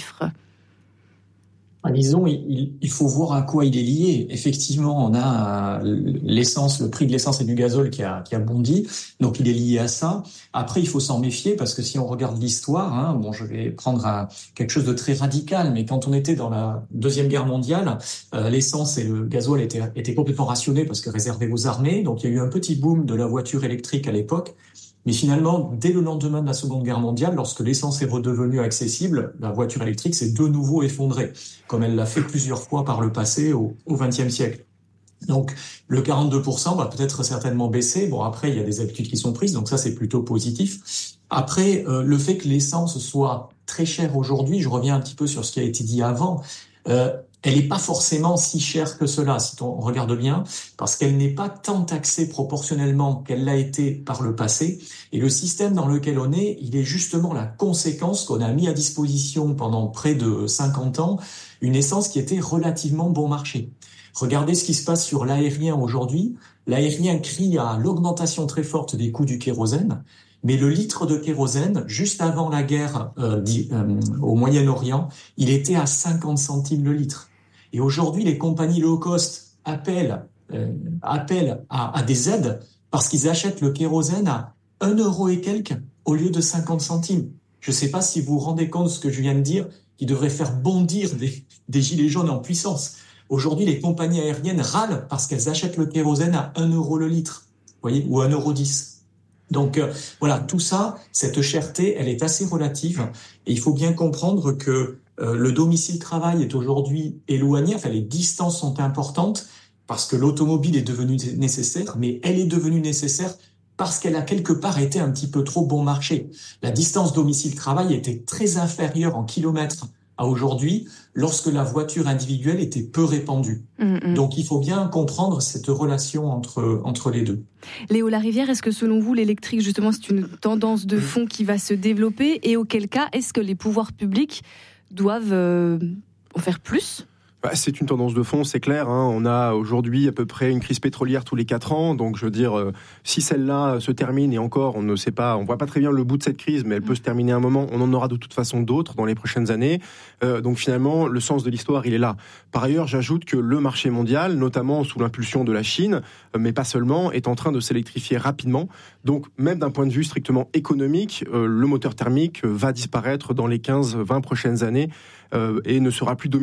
Disons, il, il faut voir à quoi il est lié. Effectivement, on a l'essence, le prix de l'essence et du gazole qui a, qui a bondi, donc il est lié à ça. Après, il faut s'en méfier parce que si on regarde l'histoire, hein, bon, je vais prendre un, quelque chose de très radical, mais quand on était dans la Deuxième Guerre mondiale, euh, l'essence et le gazole étaient, étaient complètement rationnés parce que réservés aux armées. Donc il y a eu un petit boom de la voiture électrique à l'époque. Mais finalement, dès le lendemain de la Seconde Guerre mondiale, lorsque l'essence est redevenue accessible, la voiture électrique s'est de nouveau effondrée, comme elle l'a fait plusieurs fois par le passé au vingtième siècle. Donc, le quarante-deux pour cent va peut-être certainement baisser. Bon, après, il y a des habitudes qui sont prises, donc ça, c'est plutôt positif. Après, euh, le fait que l'essence soit très chère aujourd'hui, je reviens un petit peu sur ce qui a été dit avant, euh, elle n'est pas forcément si chère que cela, si on regarde bien, parce qu'elle n'est pas tant taxée proportionnellement qu'elle l'a été par le passé. Et le système dans lequel on est, il est justement la conséquence qu'on a mis à disposition pendant près de cinquante ans, une essence qui était relativement bon marché. Regardez ce qui se passe sur l'aérien aujourd'hui. L'aérien crie à l'augmentation très forte des coûts du kérosène. Mais le litre de kérosène, juste avant la guerre euh, dit, euh, au Moyen-Orient, il était à cinquante centimes le litre. Et aujourd'hui, les compagnies low cost appellent, euh, appellent à, à des aides parce qu'ils achètent le kérosène à un euro et quelques au lieu de cinquante centimes. Je ne sais pas si vous vous rendez compte de ce que je viens de dire, qui devrait faire bondir des, des gilets jaunes en puissance. Aujourd'hui, les compagnies aériennes râlent parce qu'elles achètent le kérosène à un euro le litre, voyez, ou un euro dix. Donc euh, voilà, tout ça, cette cherté, elle est assez relative et il faut bien comprendre que euh, le domicile-travail est aujourd'hui éloigné, enfin les distances sont importantes parce que l'automobile est devenue nécessaire, mais elle est devenue nécessaire parce qu'elle a quelque part été un petit peu trop bon marché. La distance domicile-travail était très inférieure en kilomètres à aujourd'hui, lorsque la voiture individuelle était peu répandue. Mmh. Donc il faut bien comprendre cette relation entre, entre les deux. Léo Larivière, est-ce que selon vous, l'électrique, justement, c'est une tendance de fond qui va se développer ? Et auquel cas, est-ce que les pouvoirs publics doivent euh, en faire plus ? Bah, c'est une tendance de fond, c'est clair. Hein. On a aujourd'hui à peu près une crise pétrolière tous les quatre ans. Donc, je veux dire, euh, si celle-là se termine, et encore, on ne sait pas, on voit pas très bien le bout de cette crise, mais elle peut se terminer à un moment. On en aura de toute façon d'autres dans les prochaines années. Euh, donc, finalement, le sens de l'histoire, il est là. Par ailleurs, j'ajoute que le marché mondial, notamment sous l'impulsion de la Chine, euh, mais pas seulement, est en train de s'électrifier rapidement. Donc, même d'un point de vue strictement économique, euh, le moteur thermique va disparaître dans les quinze vingt prochaines années euh, et ne sera plus dominant.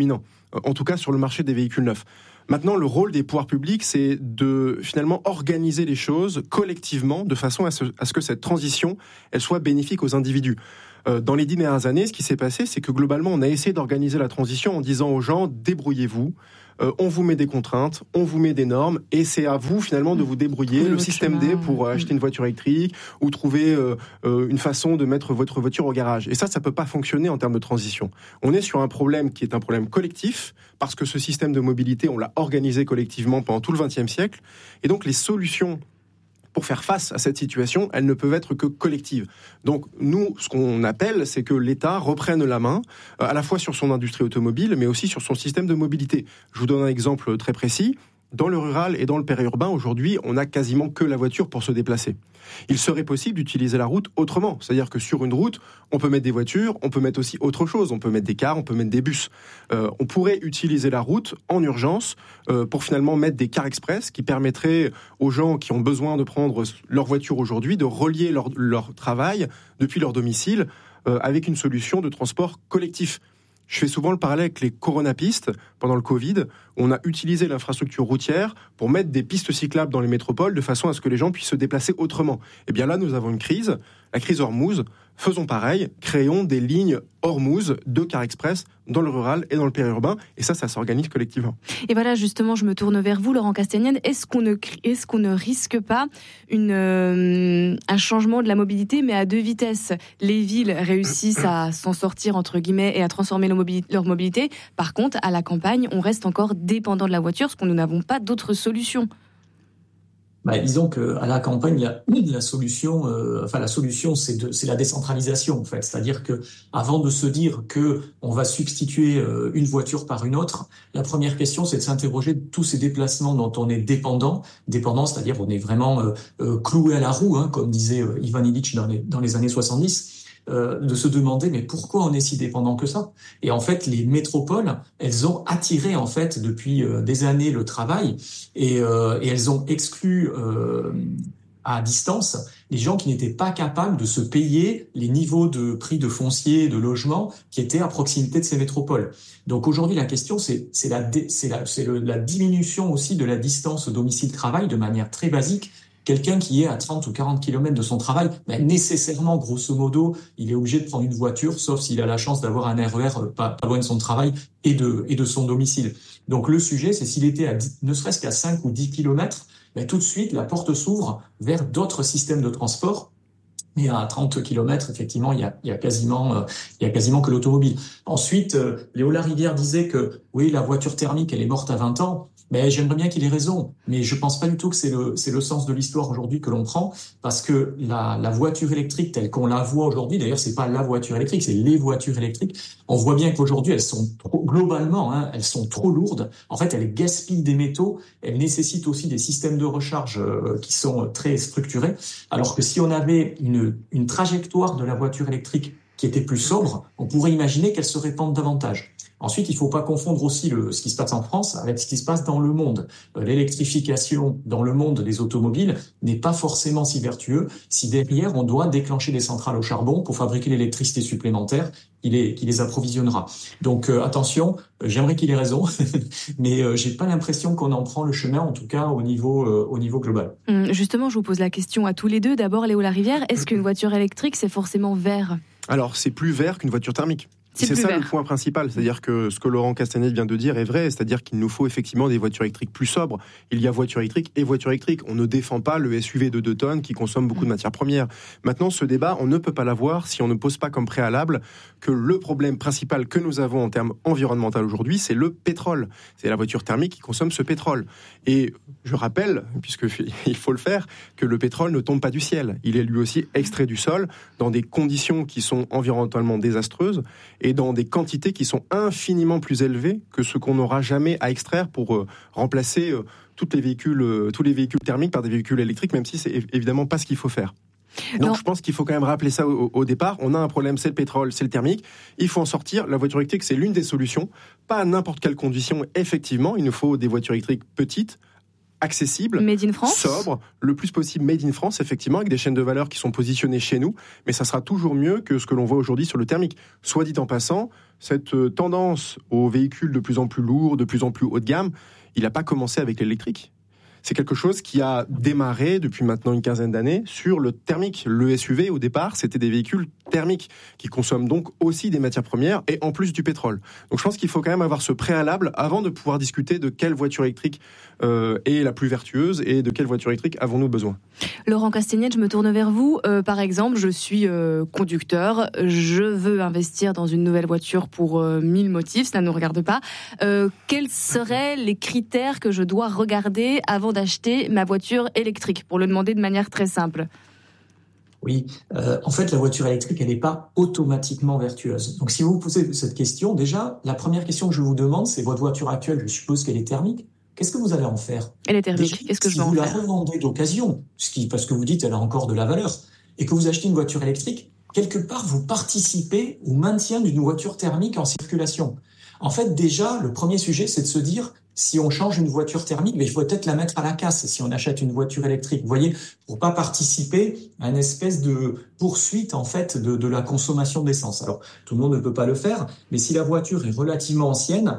en tout cas sur le marché des véhicules neufs. Maintenant, le rôle des pouvoirs publics, c'est de finalement organiser les choses collectivement de façon à ce, à ce que cette transition, elle soit bénéfique aux individus. Euh, dans les dix dernières années, ce qui s'est passé, c'est que globalement, on a essayé d'organiser la transition en disant aux gens, débrouillez-vous, euh, on vous met des contraintes, on vous met des normes, et c'est à vous finalement de vous débrouiller. Le système D pour euh, acheter une voiture électrique ou trouver euh, euh, une façon de mettre votre voiture au garage. Et ça, ça peut pas fonctionner en termes de transition. On est sur un problème qui est un problème collectif, parce que ce système de mobilité, on l'a organisé collectivement pendant tout le vingtième siècle, et donc les solutions pour faire face à cette situation, elles ne peuvent être que collectives. Donc nous, ce qu'on appelle, c'est que l'État reprenne la main, euh, à la fois sur son industrie automobile, mais aussi sur son système de mobilité. Je vous donne un exemple très précis. Dans le rural et dans le périurbain, aujourd'hui, on n'a quasiment que la voiture pour se déplacer. Il serait possible d'utiliser la route autrement. C'est-à-dire que sur une route, on peut mettre des voitures, on peut mettre aussi autre chose. On peut mettre des cars, on peut mettre des bus. Euh, on pourrait utiliser la route en urgence euh, pour finalement mettre des cars express qui permettraient aux gens qui ont besoin de prendre leur voiture aujourd'hui de relier leur, leur travail depuis leur domicile euh, avec une solution de transport collectif. Je fais souvent le parallèle avec les coronapistes pendant le Covid. On a utilisé l'infrastructure routière pour mettre des pistes cyclables dans les métropoles de façon à ce que les gens puissent se déplacer autrement. Et bien là, nous avons une crise, la crise Ormuz. Faisons pareil, créons des lignes Ormuz de car express dans le rural et dans le périurbain. Et ça, ça s'organise collectivement. Et voilà, justement, je me tourne vers vous, Laurent Castagnède. Est-ce qu'on ne, est-ce qu'on ne risque pas une, euh, un changement de la mobilité, mais à deux vitesses ? Les villes réussissent à s'en sortir, entre guillemets, et à transformer leur mobilité, leur mobilité. Par contre, à la campagne, on reste encore dépendant de la voiture, parce que nous n'avons pas d'autres solutions. Bah, disons que à la campagne, la, la solution, euh, enfin la solution, c'est de, c'est la décentralisation en fait. C'est-à-dire que avant de se dire que on va substituer euh, une voiture par une autre, la première question, c'est de s'interroger de tous ces déplacements dont on est dépendant, dépendant, c'est-à-dire on est vraiment euh, euh, cloué à la roue, hein, comme disait euh, Ivan Illich dans les dans les années soixante-dix. Euh, de se demander mais pourquoi on est si dépendant que ça ? Et en fait, les métropoles, elles ont attiré en fait depuis euh, des années le travail et, euh, et elles ont exclu euh, à distance les gens qui n'étaient pas capables de se payer les niveaux de prix de foncier, de logement qui étaient à proximité de ces métropoles. Donc aujourd'hui, la question, c'est, c'est, la, c'est, la, c'est le, la diminution aussi de la distance domicile-travail de manière très basique. Quelqu'un qui est à trente ou quarante kilomètres de son travail, ben nécessairement, grosso modo, il est obligé de prendre une voiture, sauf s'il a la chance d'avoir un R E R pas, pas loin de son travail et de, et de son domicile. Donc le sujet, c'est s'il était à dix, ne serait-ce qu'à cinq ou dix kilomètres, ben tout de suite, la porte s'ouvre vers d'autres systèmes de transport. Mais à trente kilomètres, effectivement, il y a, il y a quasiment, euh, il y a quasiment que l'automobile. Ensuite, euh, Léo Larivière disait que, oui, la voiture thermique, elle est morte à vingt ans. Mais j'aimerais bien qu'il ait raison, mais je pense pas du tout que c'est le c'est le sens de l'histoire aujourd'hui que l'on prend, parce que la la voiture électrique telle qu'on la voit aujourd'hui, d'ailleurs c'est pas la voiture électrique, c'est les voitures électriques. On voit bien qu'aujourd'hui elles sont trop, globalement, hein, elles sont trop lourdes. En fait, elles gaspillent des métaux. Elles nécessitent aussi des systèmes de recharge euh, qui sont très structurés. Alors que si on avait une une trajectoire de la voiture électrique qui était plus sobre, on pourrait imaginer qu'elle se répande davantage. Ensuite, il ne faut pas confondre aussi le, ce qui se passe en France avec ce qui se passe dans le monde. L'électrification dans le monde des automobiles n'est pas forcément si vertueux si derrière on doit déclencher des centrales au charbon pour fabriquer l'électricité supplémentaire qui les, qui les approvisionnera. Donc euh, attention, euh, j'aimerais qu'il ait raison, mais euh, j'ai pas l'impression qu'on en prend le chemin, en tout cas au niveau, euh, au niveau global. Justement, je vous pose la question à tous les deux. D'abord, Léo Larivière, est-ce qu'une voiture électrique, c'est forcément vert ? Alors, c'est plus vert qu'une voiture thermique. C'est, c'est ça vert. Le point principal, c'est-à-dire que ce que Laurent Castagnède vient de dire est vrai, c'est-à-dire qu'il nous faut effectivement des voitures électriques plus sobres. Il y a voitures électriques et voitures électriques. On ne défend pas le S U V de deux tonnes qui consomme beaucoup de matières premières. Maintenant, ce débat, on ne peut pas l'avoir si on ne pose pas comme préalable que le problème principal que nous avons en termes environnementaux aujourd'hui, c'est le pétrole. C'est la voiture thermique qui consomme ce pétrole. Et je rappelle, puisqu'il faut le faire, que le pétrole ne tombe pas du ciel. Il est lui aussi extrait du sol dans des conditions qui sont environnementalement désastreuses et dans des quantités qui sont infiniment plus élevées que ce qu'on n'aura jamais à extraire pour euh, remplacer euh, toutes les véhicules, euh, tous les véhicules thermiques par des véhicules électriques, même si c'est évidemment pas ce qu'il faut faire. Donc non. Je pense qu'il faut quand même rappeler ça au, au départ. On a un problème, c'est le pétrole, c'est le thermique. Il faut en sortir. La voiture électrique, c'est l'une des solutions. Pas à n'importe quelle condition, effectivement. Il nous faut des voitures électriques petites, accessible, made in France, sobre, le plus possible made in France, effectivement, avec des chaînes de valeur qui sont positionnées chez nous, mais ça sera toujours mieux que ce que l'on voit aujourd'hui sur le thermique. Soit dit en passant, cette tendance aux véhicules de plus en plus lourds, de plus en plus haut de gamme, il n'a pas commencé avec l'électrique. C'est quelque chose qui a démarré depuis maintenant une quinzaine d'années sur le thermique. Le S U V, au départ, c'était des véhicules thermiques qui consomment donc aussi des matières premières et en plus du pétrole. Donc je pense qu'il faut quand même avoir ce préalable avant de pouvoir discuter de quelle voiture électrique euh, est la plus vertueuse et de quelle voiture électrique avons-nous besoin. Laurent Castagnette, je me tourne vers vous. Euh, par exemple, je suis euh, conducteur, je veux investir dans une nouvelle voiture pour euh, mille motifs, ça ne nous regarde pas. Euh, quels seraient les critères que je dois regarder avant d'acheter ma voiture électrique, pour le demander de manière très simple? Oui, euh, en fait, la voiture électrique, elle n'est pas automatiquement vertueuse. Donc, si vous vous posez cette question, déjà, la première question que je vous demande, c'est votre voiture actuelle, je suppose qu'elle est thermique. Qu'est-ce que vous allez en faire? Elle est thermique. Qu'est-ce que je vais en faire? Si vous la revendez d'occasion, ce qui, parce que vous dites elle a encore de la valeur, et que vous achetez une voiture électrique, quelque part, vous participez au maintien d'une voiture thermique en circulation. En fait, déjà, le premier sujet, c'est de se dire, si on change une voiture thermique, mais il faut peut-être la mettre à la casse si on achète une voiture électrique. Vous voyez, pour pas participer à une espèce de poursuite, en fait, de, de la consommation d'essence. Alors, tout le monde ne peut pas le faire, mais si la voiture est relativement ancienne,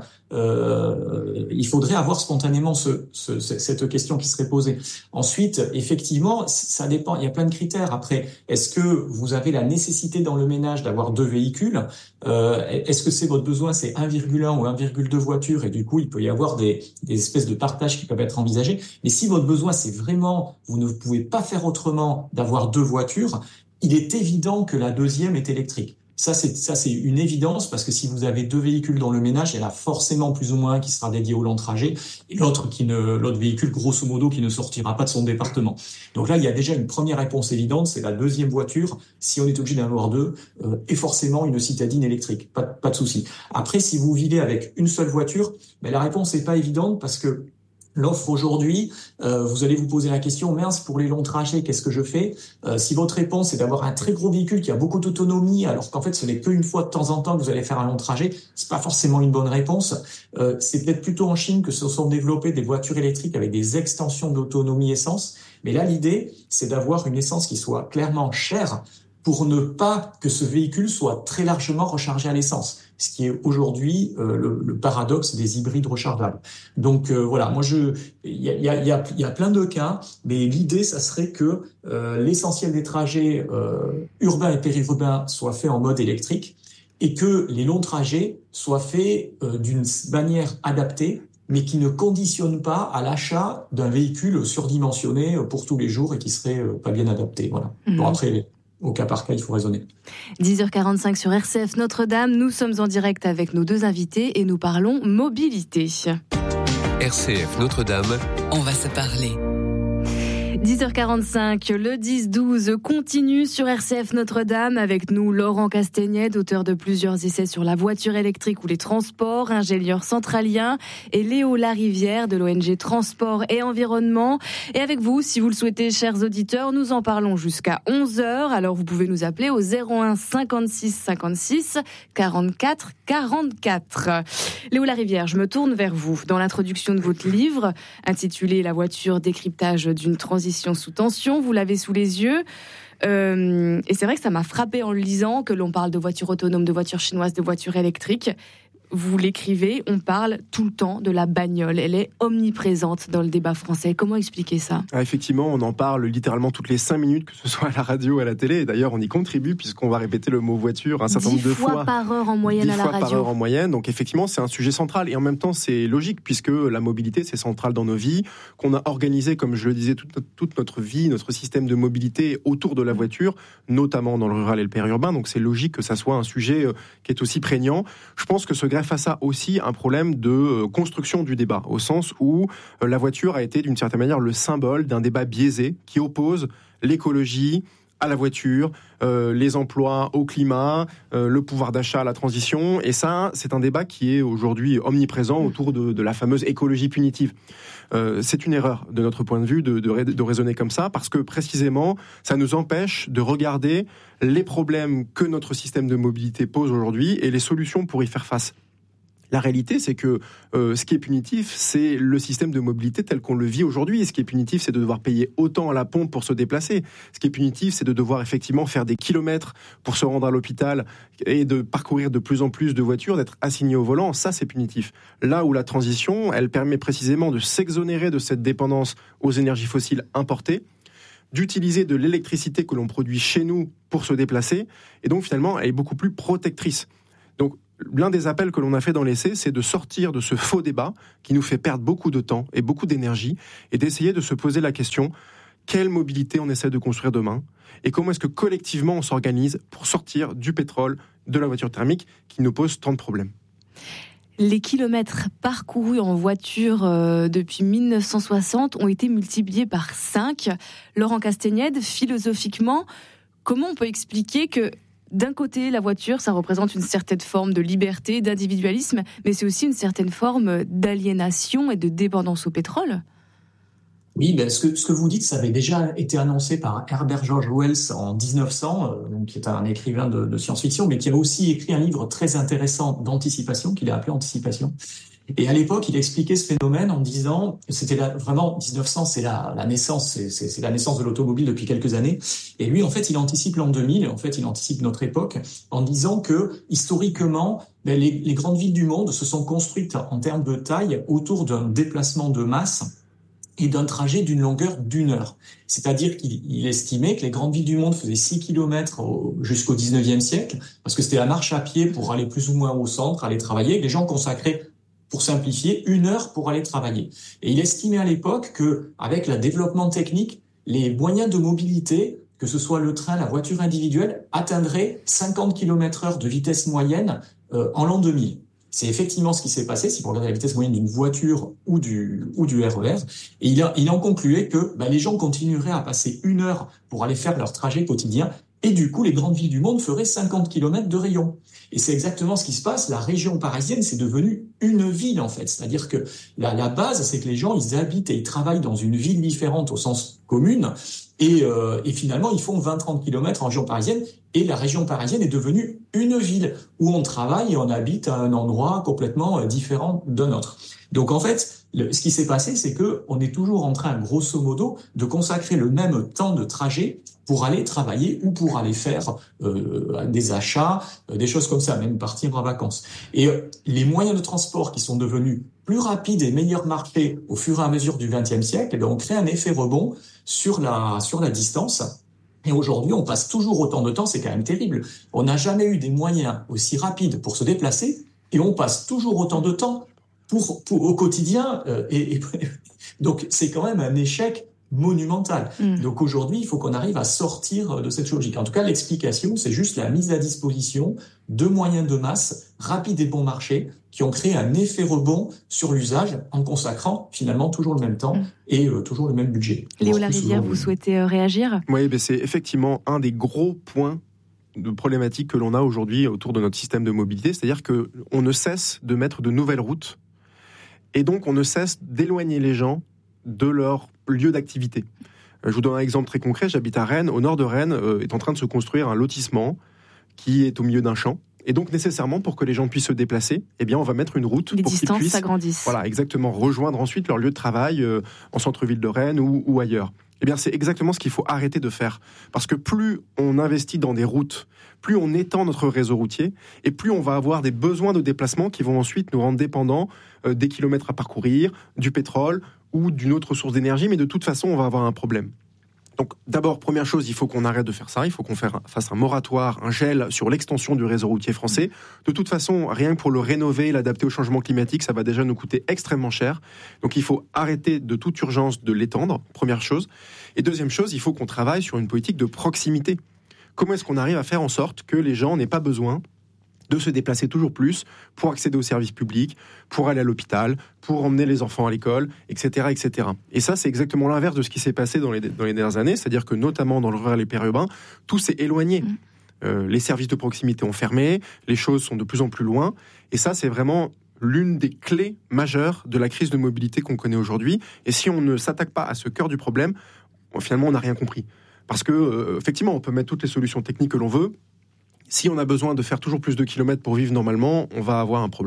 euh, il faudrait avoir spontanément ce, ce, cette question qui serait posée. Ensuite, effectivement, ça dépend. Il y a plein de critères. Après, est-ce que vous avez la nécessité dans le ménage d'avoir deux véhicules? Euh, est-ce que c'est votre besoin, c'est un virgule un ou un virgule deux voitures, et du coup, il peut y avoir des, des espèces de partages qui peuvent être envisagés. Mais si votre besoin, c'est vraiment, vous ne pouvez pas faire autrement d'avoir deux voitures, il est évident que la deuxième est électrique. Ça, c'est, ça, c'est une évidence, parce que si vous avez deux véhicules dans le ménage, il y en a forcément plus ou moins un qui sera dédié au long trajet et l'autre qui ne, l'autre véhicule, grosso modo, qui ne sortira pas de son département. Donc là, il y a déjà une première réponse évidente, c'est la deuxième voiture, si on est obligé d'en avoir deux, euh, et forcément une citadine électrique. Pas, pas de souci. Après, si vous vivez avec une seule voiture, ben, la réponse n'est pas évidente, parce que l'offre aujourd'hui, euh, vous allez vous poser la question, mince, pour les longs trajets, qu'est-ce que je fais? euh, Si votre réponse est d'avoir un très gros véhicule qui a beaucoup d'autonomie, alors qu'en fait ce n'est qu'une fois de temps en temps que vous allez faire un long trajet, c'est pas forcément une bonne réponse. Euh, c'est peut-être plutôt en Chine que se sont développées des voitures électriques avec des extensions d'autonomie essence. Mais là, l'idée, c'est d'avoir une essence qui soit clairement chère, pour ne pas que ce véhicule soit très largement rechargé à l'essence, ce qui est aujourd'hui euh, le, le paradoxe des hybrides rechargeables. Donc euh, voilà, moi je, il y a, y a, y a, y a plein de cas, mais l'idée, ça serait que euh, l'essentiel des trajets euh, urbains et périurbains soient faits en mode électrique, et que les longs trajets soient faits euh, d'une manière adaptée, mais qui ne conditionne pas à l'achat d'un véhicule surdimensionné pour tous les jours et qui serait euh, pas bien adapté. Voilà. Mmh. Bon, après, au cas par cas, il faut raisonner. dix heures quarante-cinq sur R C F Notre-Dame. Nous sommes en direct avec nos deux invités et nous parlons mobilité. R C F Notre-Dame, on va se parler. dix heures quarante-cinq, le dix douze continue sur R C F Notre-Dame. Avec nous, Laurent Castagnette, auteur de plusieurs essais sur la voiture électrique ou les transports, ingénieur centralien, et Léo Larivière de l'O N G Transport et Environnement. Et avec vous, si vous le souhaitez, chers auditeurs, nous en parlons jusqu'à onze heures. Alors vous pouvez nous appeler au zéro un cinquante-six cinquante-six quarante-quatre quarante-quatre. Léo Larivière, je me tourne vers vous. Dans l'introduction de votre livre, intitulé « La voiture, décryptage d'une transition sous tension », vous l'avez sous les yeux. Euh, et c'est vrai que ça m'a frappé en le lisant, que l'on parle de voitures autonomes, de voitures chinoises, de voitures électriques. Vous l'écrivez, on parle tout le temps de la bagnole. Elle est omniprésente dans le débat français. Comment expliquer ça ? Ah, effectivement, on en parle littéralement toutes les cinq minutes, que ce soit à la radio ou à la télé. Et d'ailleurs, on y contribue puisqu'on va répéter le mot voiture un certain nombre de fois. dix fois par heure en moyenne à la radio. dix fois par heure en moyenne. Donc effectivement, c'est un sujet central. Et en même temps, c'est logique puisque la mobilité, c'est central dans nos vies. Qu'on a organisé, comme je le disais, toute notre, toute notre vie, notre système de mobilité autour de la voiture, notamment dans le rural et le périurbain. Donc c'est logique que ça soit un sujet qui est aussi prégnant. Je pense que se greffe à ça aussi un problème de construction du débat, au sens où la voiture a été d'une certaine manière le symbole d'un débat biaisé qui oppose l'écologie à la voiture, euh, les emplois au climat, euh, le pouvoir d'achat à la transition. Et ça, c'est un débat qui est aujourd'hui omniprésent autour de, de la fameuse écologie punitive. Euh, c'est une erreur de notre point de vue de, de, de raisonner comme ça, parce que précisément, ça nous empêche de regarder les problèmes que notre système de mobilité pose aujourd'hui et les solutions pour y faire face. La réalité, c'est que euh, ce qui est punitif, c'est le système de mobilité tel qu'on le vit aujourd'hui. Et ce qui est punitif, c'est de devoir payer autant à la pompe pour se déplacer. Ce qui est punitif, c'est de devoir effectivement faire des kilomètres pour se rendre à l'hôpital et de parcourir de plus en plus de voitures, d'être assigné au volant. Ça, c'est punitif. Là où la transition, elle permet précisément de s'exonérer de cette dépendance aux énergies fossiles importées, d'utiliser de l'électricité que l'on produit chez nous pour se déplacer. Et donc, finalement, elle est beaucoup plus protectrice. Donc, l'un des appels que l'on a fait dans l'essai, c'est de sortir de ce faux débat qui nous fait perdre beaucoup de temps et beaucoup d'énergie et d'essayer de se poser la question, quelle mobilité on essaie de construire demain et comment est-ce que collectivement on s'organise pour sortir du pétrole, de la voiture thermique qui nous pose tant de problèmes. Les kilomètres parcourus en voiture euh, depuis mille neuf cent soixante ont été multipliés par cinq. Laurent Castagnède, philosophiquement, comment on peut expliquer que d'un côté, la voiture, ça représente une certaine forme de liberté, d'individualisme, mais c'est aussi une certaine forme d'aliénation et de dépendance au pétrole. Oui, ben ce que ce que vous dites, ça avait déjà été annoncé par Herbert George Wells en dix-neuf cents, euh, donc qui est un écrivain de, de science-fiction, mais qui a aussi écrit un livre très intéressant d'anticipation qu'il a appelé Anticipation. Et à l'époque, il expliquait ce phénomène en disant, c'était la, vraiment dix-neuf cents, c'est la, la naissance, c'est, c'est, c'est la naissance de l'automobile depuis quelques années. Et lui, en fait, il anticipe l'an deux mille, en fait, il anticipe notre époque, en disant que historiquement, ben, les, les grandes villes du monde se sont construites en termes de taille autour d'un déplacement de masse et d'un trajet d'une longueur d'une heure. C'est-à-dire qu'il il estimait que les grandes villes du monde faisaient six kilomètres au, jusqu'au dix-neuvième siècle, parce que c'était la marche à pied pour aller plus ou moins au centre, aller travailler. Les gens consacraient, pour simplifier, une heure pour aller travailler. Et il estimait à l'époque que, avec le développement technique, les moyens de mobilité, que ce soit le train, la voiture individuelle, atteindraient cinquante kilomètres heure de vitesse moyenne euh, en l'an deux mille. C'est effectivement ce qui s'est passé, si vous regardez la vitesse moyenne d'une voiture ou du, ou du R E R. Et il, a, il en concluait que bah, les gens continueraient à passer une heure pour aller faire leur trajet quotidien. Et du coup, les grandes villes du monde feraient cinquante kilomètres de rayon. Et c'est exactement ce qui se passe. La région parisienne, c'est devenu une ville, en fait. C'est-à-dire que la, la base, c'est que les gens, ils habitent et ils travaillent dans une ville différente au sens commune. Et, euh, et finalement, ils font vingt à trente kilomètres en région parisienne. Et la région parisienne est devenue une ville où on travaille et on habite à un endroit complètement différent d'un autre. Donc, en fait, le, ce qui s'est passé, c'est que on est toujours en train, grosso modo, de consacrer le même temps de trajet pour aller travailler ou pour aller faire euh, des achats, euh, des choses comme ça, même partir en vacances. Et euh, les moyens de transport qui sont devenus plus rapides et meilleurs marchés au fur et à mesure du vingtième siècle, eh bien, on crée un effet rebond sur la sur la distance. Et aujourd'hui, on passe toujours autant de temps, c'est quand même terrible. On n'a jamais eu des moyens aussi rapides pour se déplacer et on passe toujours autant de temps pour, pour au quotidien. Euh, et, et donc, c'est quand même un échec monumental. Mmh. Donc aujourd'hui, il faut qu'on arrive à sortir de cette logique. En tout cas, l'explication, c'est juste la mise à disposition de moyens de masse rapides et bon marché qui ont créé un effet rebond sur l'usage en consacrant finalement toujours le même temps mmh. et euh, toujours le même budget. Léo Larivière, vous souhaitez euh, réagir ? Oui, ben c'est effectivement un des gros points de problématique que l'on a aujourd'hui autour de notre système de mobilité, c'est-à-dire qu'on ne cesse de mettre de nouvelles routes et donc on ne cesse d'éloigner les gens de leur lieu d'activité. Je vous donne un exemple très concret. J'habite à Rennes. Au nord de Rennes euh, est en train de se construire un lotissement qui est au milieu d'un champ. Et donc, nécessairement, pour que les gens puissent se déplacer, eh bien, on va mettre une route les pour qu'ils puissent s'agrandissent. Voilà, exactement, rejoindre ensuite leur lieu de travail euh, en centre-ville de Rennes ou, ou ailleurs. Eh bien, c'est exactement ce qu'il faut arrêter de faire. Parce que plus on investit dans des routes, plus on étend notre réseau routier, et plus on va avoir des besoins de déplacement qui vont ensuite nous rendre dépendants euh, des kilomètres à parcourir, du pétrole ou d'une autre source d'énergie, mais de toute façon, on va avoir un problème. Donc, d'abord, première chose, il faut qu'on arrête de faire ça. Il faut qu'on fasse un moratoire, un gel sur l'extension du réseau routier français. De toute façon, rien que pour le rénover, l'adapter au changement climatique, ça va déjà nous coûter extrêmement cher. Donc, il faut arrêter de toute urgence de l'étendre, première chose. Et deuxième chose, il faut qu'on travaille sur une politique de proximité. Comment est-ce qu'on arrive à faire en sorte que les gens n'aient pas besoin de se déplacer toujours plus pour accéder aux services publics, pour aller à l'hôpital, pour emmener les enfants à l'école, et cetera, et cetera. Et ça, c'est exactement l'inverse de ce qui s'est passé dans les, dans les dernières années, c'est-à-dire que notamment dans le rural et périurbain, tout s'est éloigné. Mmh. Euh, les services de proximité ont fermé, les choses sont de plus en plus loin, et ça, c'est vraiment l'une des clés majeures de la crise de mobilité qu'on connaît aujourd'hui. Et si on ne s'attaque pas à ce cœur du problème, finalement, on n'a rien compris. Parce que, euh, effectivement, on peut mettre toutes les solutions techniques que l'on veut. Si on a besoin de faire toujours plus de kilomètres pour vivre normalement, on va avoir un problème.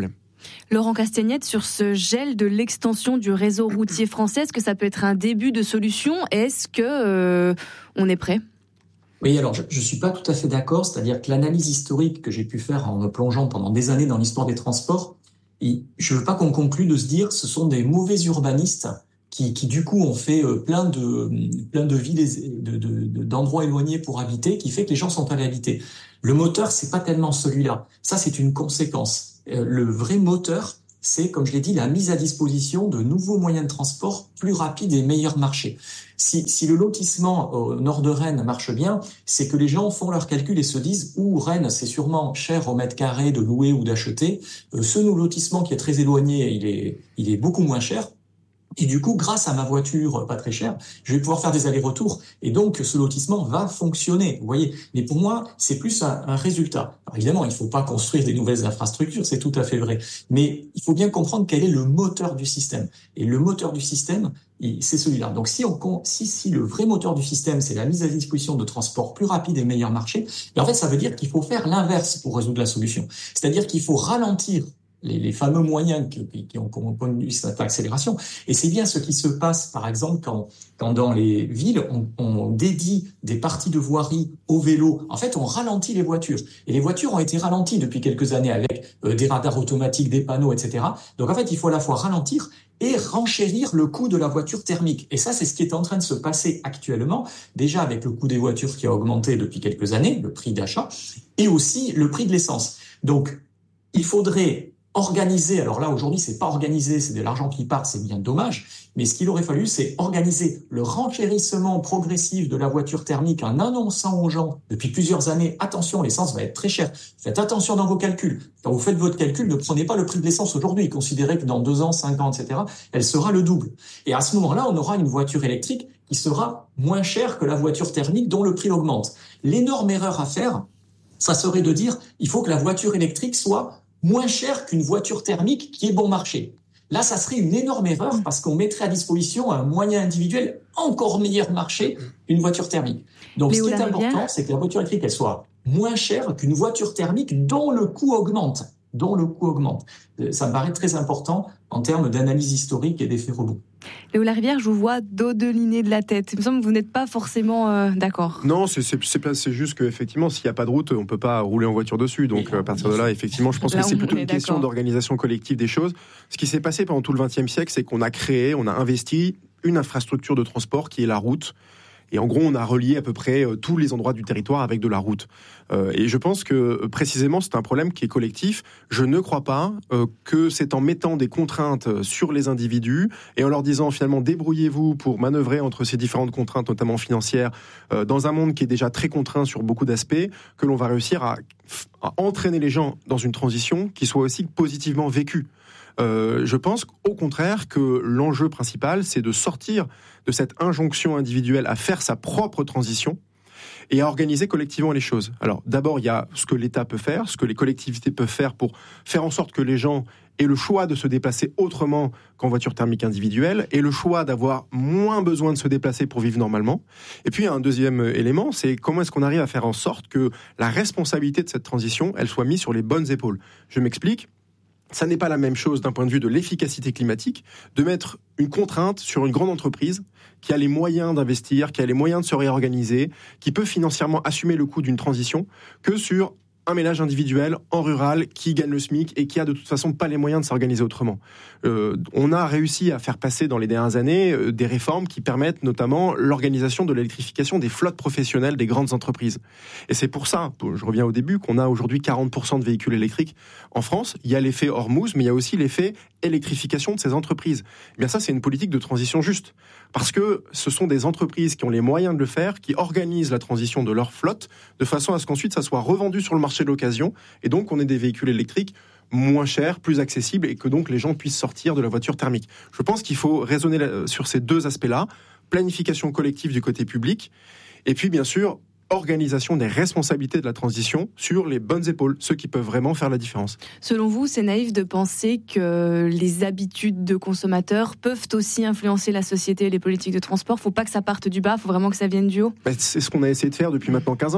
Laurent Castagnette, sur ce gel de l'extension du réseau routier français, est-ce que ça peut être un début de solution ? Est-ce que euh, on est prêt ? Oui, alors je ne suis pas tout à fait d'accord, c'est-à-dire que l'analyse historique que j'ai pu faire en me plongeant pendant des années dans l'histoire des transports, et je ne veux pas qu'on conclue de se dire que ce sont des mauvais urbanistes qui, qui du coup ont fait plein de, plein de villes, de, de, de, d'endroits éloignés pour habiter, qui fait que les gens sont allés habiter. Le moteur, c'est pas tellement celui-là. Ça, c'est une conséquence. Le vrai moteur, c'est, comme je l'ai dit, la mise à disposition de nouveaux moyens de transport plus rapides et meilleurs marchés. Si, si le lotissement au nord de Rennes marche bien, c'est que les gens font leurs calculs et se disent « Ouh, Rennes, c'est sûrement cher au mètre carré de louer ou d'acheter. Euh, ce lotissement qui est très éloigné, il est, il est beaucoup moins cher. » Et du coup, grâce à ma voiture pas très chère, je vais pouvoir faire des allers-retours. Et donc, ce lotissement va fonctionner. Vous voyez. Mais pour moi, c'est plus un, un résultat. Alors, évidemment, il ne faut pas construire des nouvelles infrastructures, c'est tout à fait vrai. Mais il faut bien comprendre quel est le moteur du système. Et le moteur du système, c'est celui-là. Donc, si, on, si, si le vrai moteur du système, c'est la mise à disposition de transports plus rapides et meilleurs marchés, en fait, ça veut dire qu'il faut faire l'inverse pour résoudre la solution. C'est-à-dire qu'il faut ralentir Les, les fameux moyens qui, qui ont connu cette accélération. Et c'est bien ce qui se passe, par exemple, quand, quand dans les villes, on, on dédie des parties de voirie au vélo. En fait, on ralentit les voitures. Et les voitures ont été ralenties depuis quelques années avec euh, des radars automatiques, des panneaux, et cetera. Donc, en fait, il faut à la fois ralentir et renchérir le coût de la voiture thermique. Et ça, c'est ce qui est en train de se passer actuellement, déjà avec le coût des voitures qui a augmenté depuis quelques années, le prix d'achat, et aussi le prix de l'essence. Donc, il faudrait organiser, alors là aujourd'hui c'est pas organisé, c'est de l'argent qui part, c'est bien dommage, mais ce qu'il aurait fallu c'est organiser le renchérissement progressif de la voiture thermique en annonçant aux gens depuis plusieurs années, attention, l'essence va être très chère, faites attention dans vos calculs, quand vous faites votre calcul, ne prenez pas le prix de l'essence aujourd'hui, considérez que dans deux ans, cinq ans, et cetera, elle sera le double. Et à ce moment-là, on aura une voiture électrique qui sera moins chère que la voiture thermique dont le prix augmente. L'énorme erreur à faire, ça serait de dire, il faut que la voiture électrique soit moins cher qu'une voiture thermique qui est bon marché. Là, ça serait une énorme erreur parce qu'on mettrait à disposition un moyen individuel encore meilleur marché qu'une voiture thermique. Donc, Léo, ce qui est important, c'est que la voiture électrique, elle soit moins chère qu'une voiture thermique dont le coût augmente. Dont le coût augmente. Ça me paraît très important en termes d'analyse historique et d'effet rebond. Léo Larivière, je vous vois dodeliner de la tête. Il me semble que vous n'êtes pas forcément euh, d'accord. Non, c'est, c'est, c'est, c'est juste qu'effectivement, s'il n'y a pas de route, on ne peut pas rouler en voiture dessus. Donc, à partir de là, effectivement, je pense là, que c'est plutôt une d'accord. question d'organisation collective des choses. Ce qui s'est passé pendant tout le vingtième siècle, c'est qu'on a créé, on a investi une infrastructure de transport qui est la route. Et en gros, on a relié à peu près euh, tous les endroits du territoire avec de la route. Euh, et je pense que, euh, précisément, c'est un problème qui est collectif. Je ne crois pas euh, que c'est en mettant des contraintes sur les individus et en leur disant, finalement, débrouillez-vous pour manœuvrer entre ces différentes contraintes, notamment financières, euh, dans un monde qui est déjà très contraint sur beaucoup d'aspects, que l'on va réussir à, à entraîner les gens dans une transition qui soit aussi positivement vécue. Euh, je pense au contraire que l'enjeu principal, c'est de sortir de cette injonction individuelle à faire sa propre transition et à organiser collectivement les choses. Alors d'abord, il y a ce que l'État peut faire, ce que les collectivités peuvent faire pour faire en sorte que les gens aient le choix de se déplacer autrement qu'en voiture thermique individuelle et le choix d'avoir moins besoin de se déplacer pour vivre normalement. Et puis, un deuxième élément, c'est comment est-ce qu'on arrive à faire en sorte que la responsabilité de cette transition, elle soit mise sur les bonnes épaules. Je m'explique. Ça n'est pas la même chose d'un point de vue de l'efficacité climatique de mettre une contrainte sur une grande entreprise qui a les moyens d'investir, qui a les moyens de se réorganiser, qui peut financièrement assumer le coût d'une transition, que sur un ménage individuel en rural qui gagne le SMIC et qui a de toute façon pas les moyens de s'organiser autrement. Euh, on a réussi à faire passer dans les dernières années euh, des réformes qui permettent notamment l'organisation de l'électrification des flottes professionnelles des grandes entreprises. Et c'est pour ça, je reviens au début, qu'on a aujourd'hui quarante pour cent de véhicules électriques en France. Il y a l'effet Hormuz, mais il y a aussi l'effet électrification de ces entreprises. Et bien ça, c'est une politique de transition juste. Parce que ce sont des entreprises qui ont les moyens de le faire, qui organisent la transition de leur flotte de façon à ce qu'ensuite ça soit revendu sur le marché de l'occasion et donc on ait des véhicules électriques moins chers, plus accessibles et que donc les gens puissent sortir de la voiture thermique. Je pense qu'il faut raisonner sur ces deux aspects-là, planification collective du côté public et puis bien sûr organisation des responsabilités de la transition sur les bonnes épaules, ceux qui peuvent vraiment faire la différence. Selon vous, c'est naïf de penser que les habitudes de consommateurs peuvent aussi influencer la société et les politiques de transport. Il ne faut pas que ça parte du bas, il faut vraiment que ça vienne du haut. Ben, c'est ce qu'on a essayé de faire depuis maintenant quinze ans.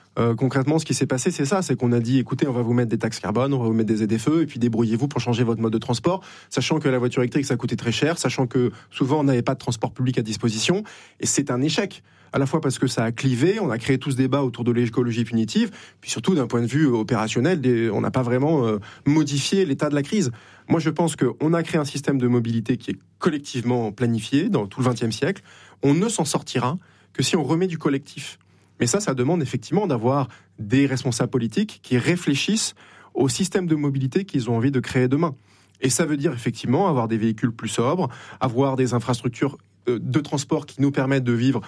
Euh, concrètement, ce qui s'est passé, c'est ça, c'est qu'on a dit, écoutez, on va vous mettre des taxes carbone, on va vous mettre des Z F E, et puis débrouillez-vous pour changer votre mode de transport, sachant que la voiture électrique, ça coûtait très cher, sachant que souvent, on n'avait pas de transport public à disposition, et c'est un échec. À la fois parce que ça a clivé, on a créé tout ce débat autour de l'écologie punitive, puis surtout d'un point de vue opérationnel, on n'a pas vraiment euh, modifié l'état de la crise. Moi, je pense qu'on a créé un système de mobilité qui est collectivement planifié dans tout le vingtième siècle. On ne s'en sortira que si on remet du collectif. Mais ça, ça demande effectivement d'avoir des responsables politiques qui réfléchissent au système de mobilité qu'ils ont envie de créer demain. Et ça veut dire effectivement avoir des véhicules plus sobres, avoir des infrastructures de transport qui nous permettent de vivre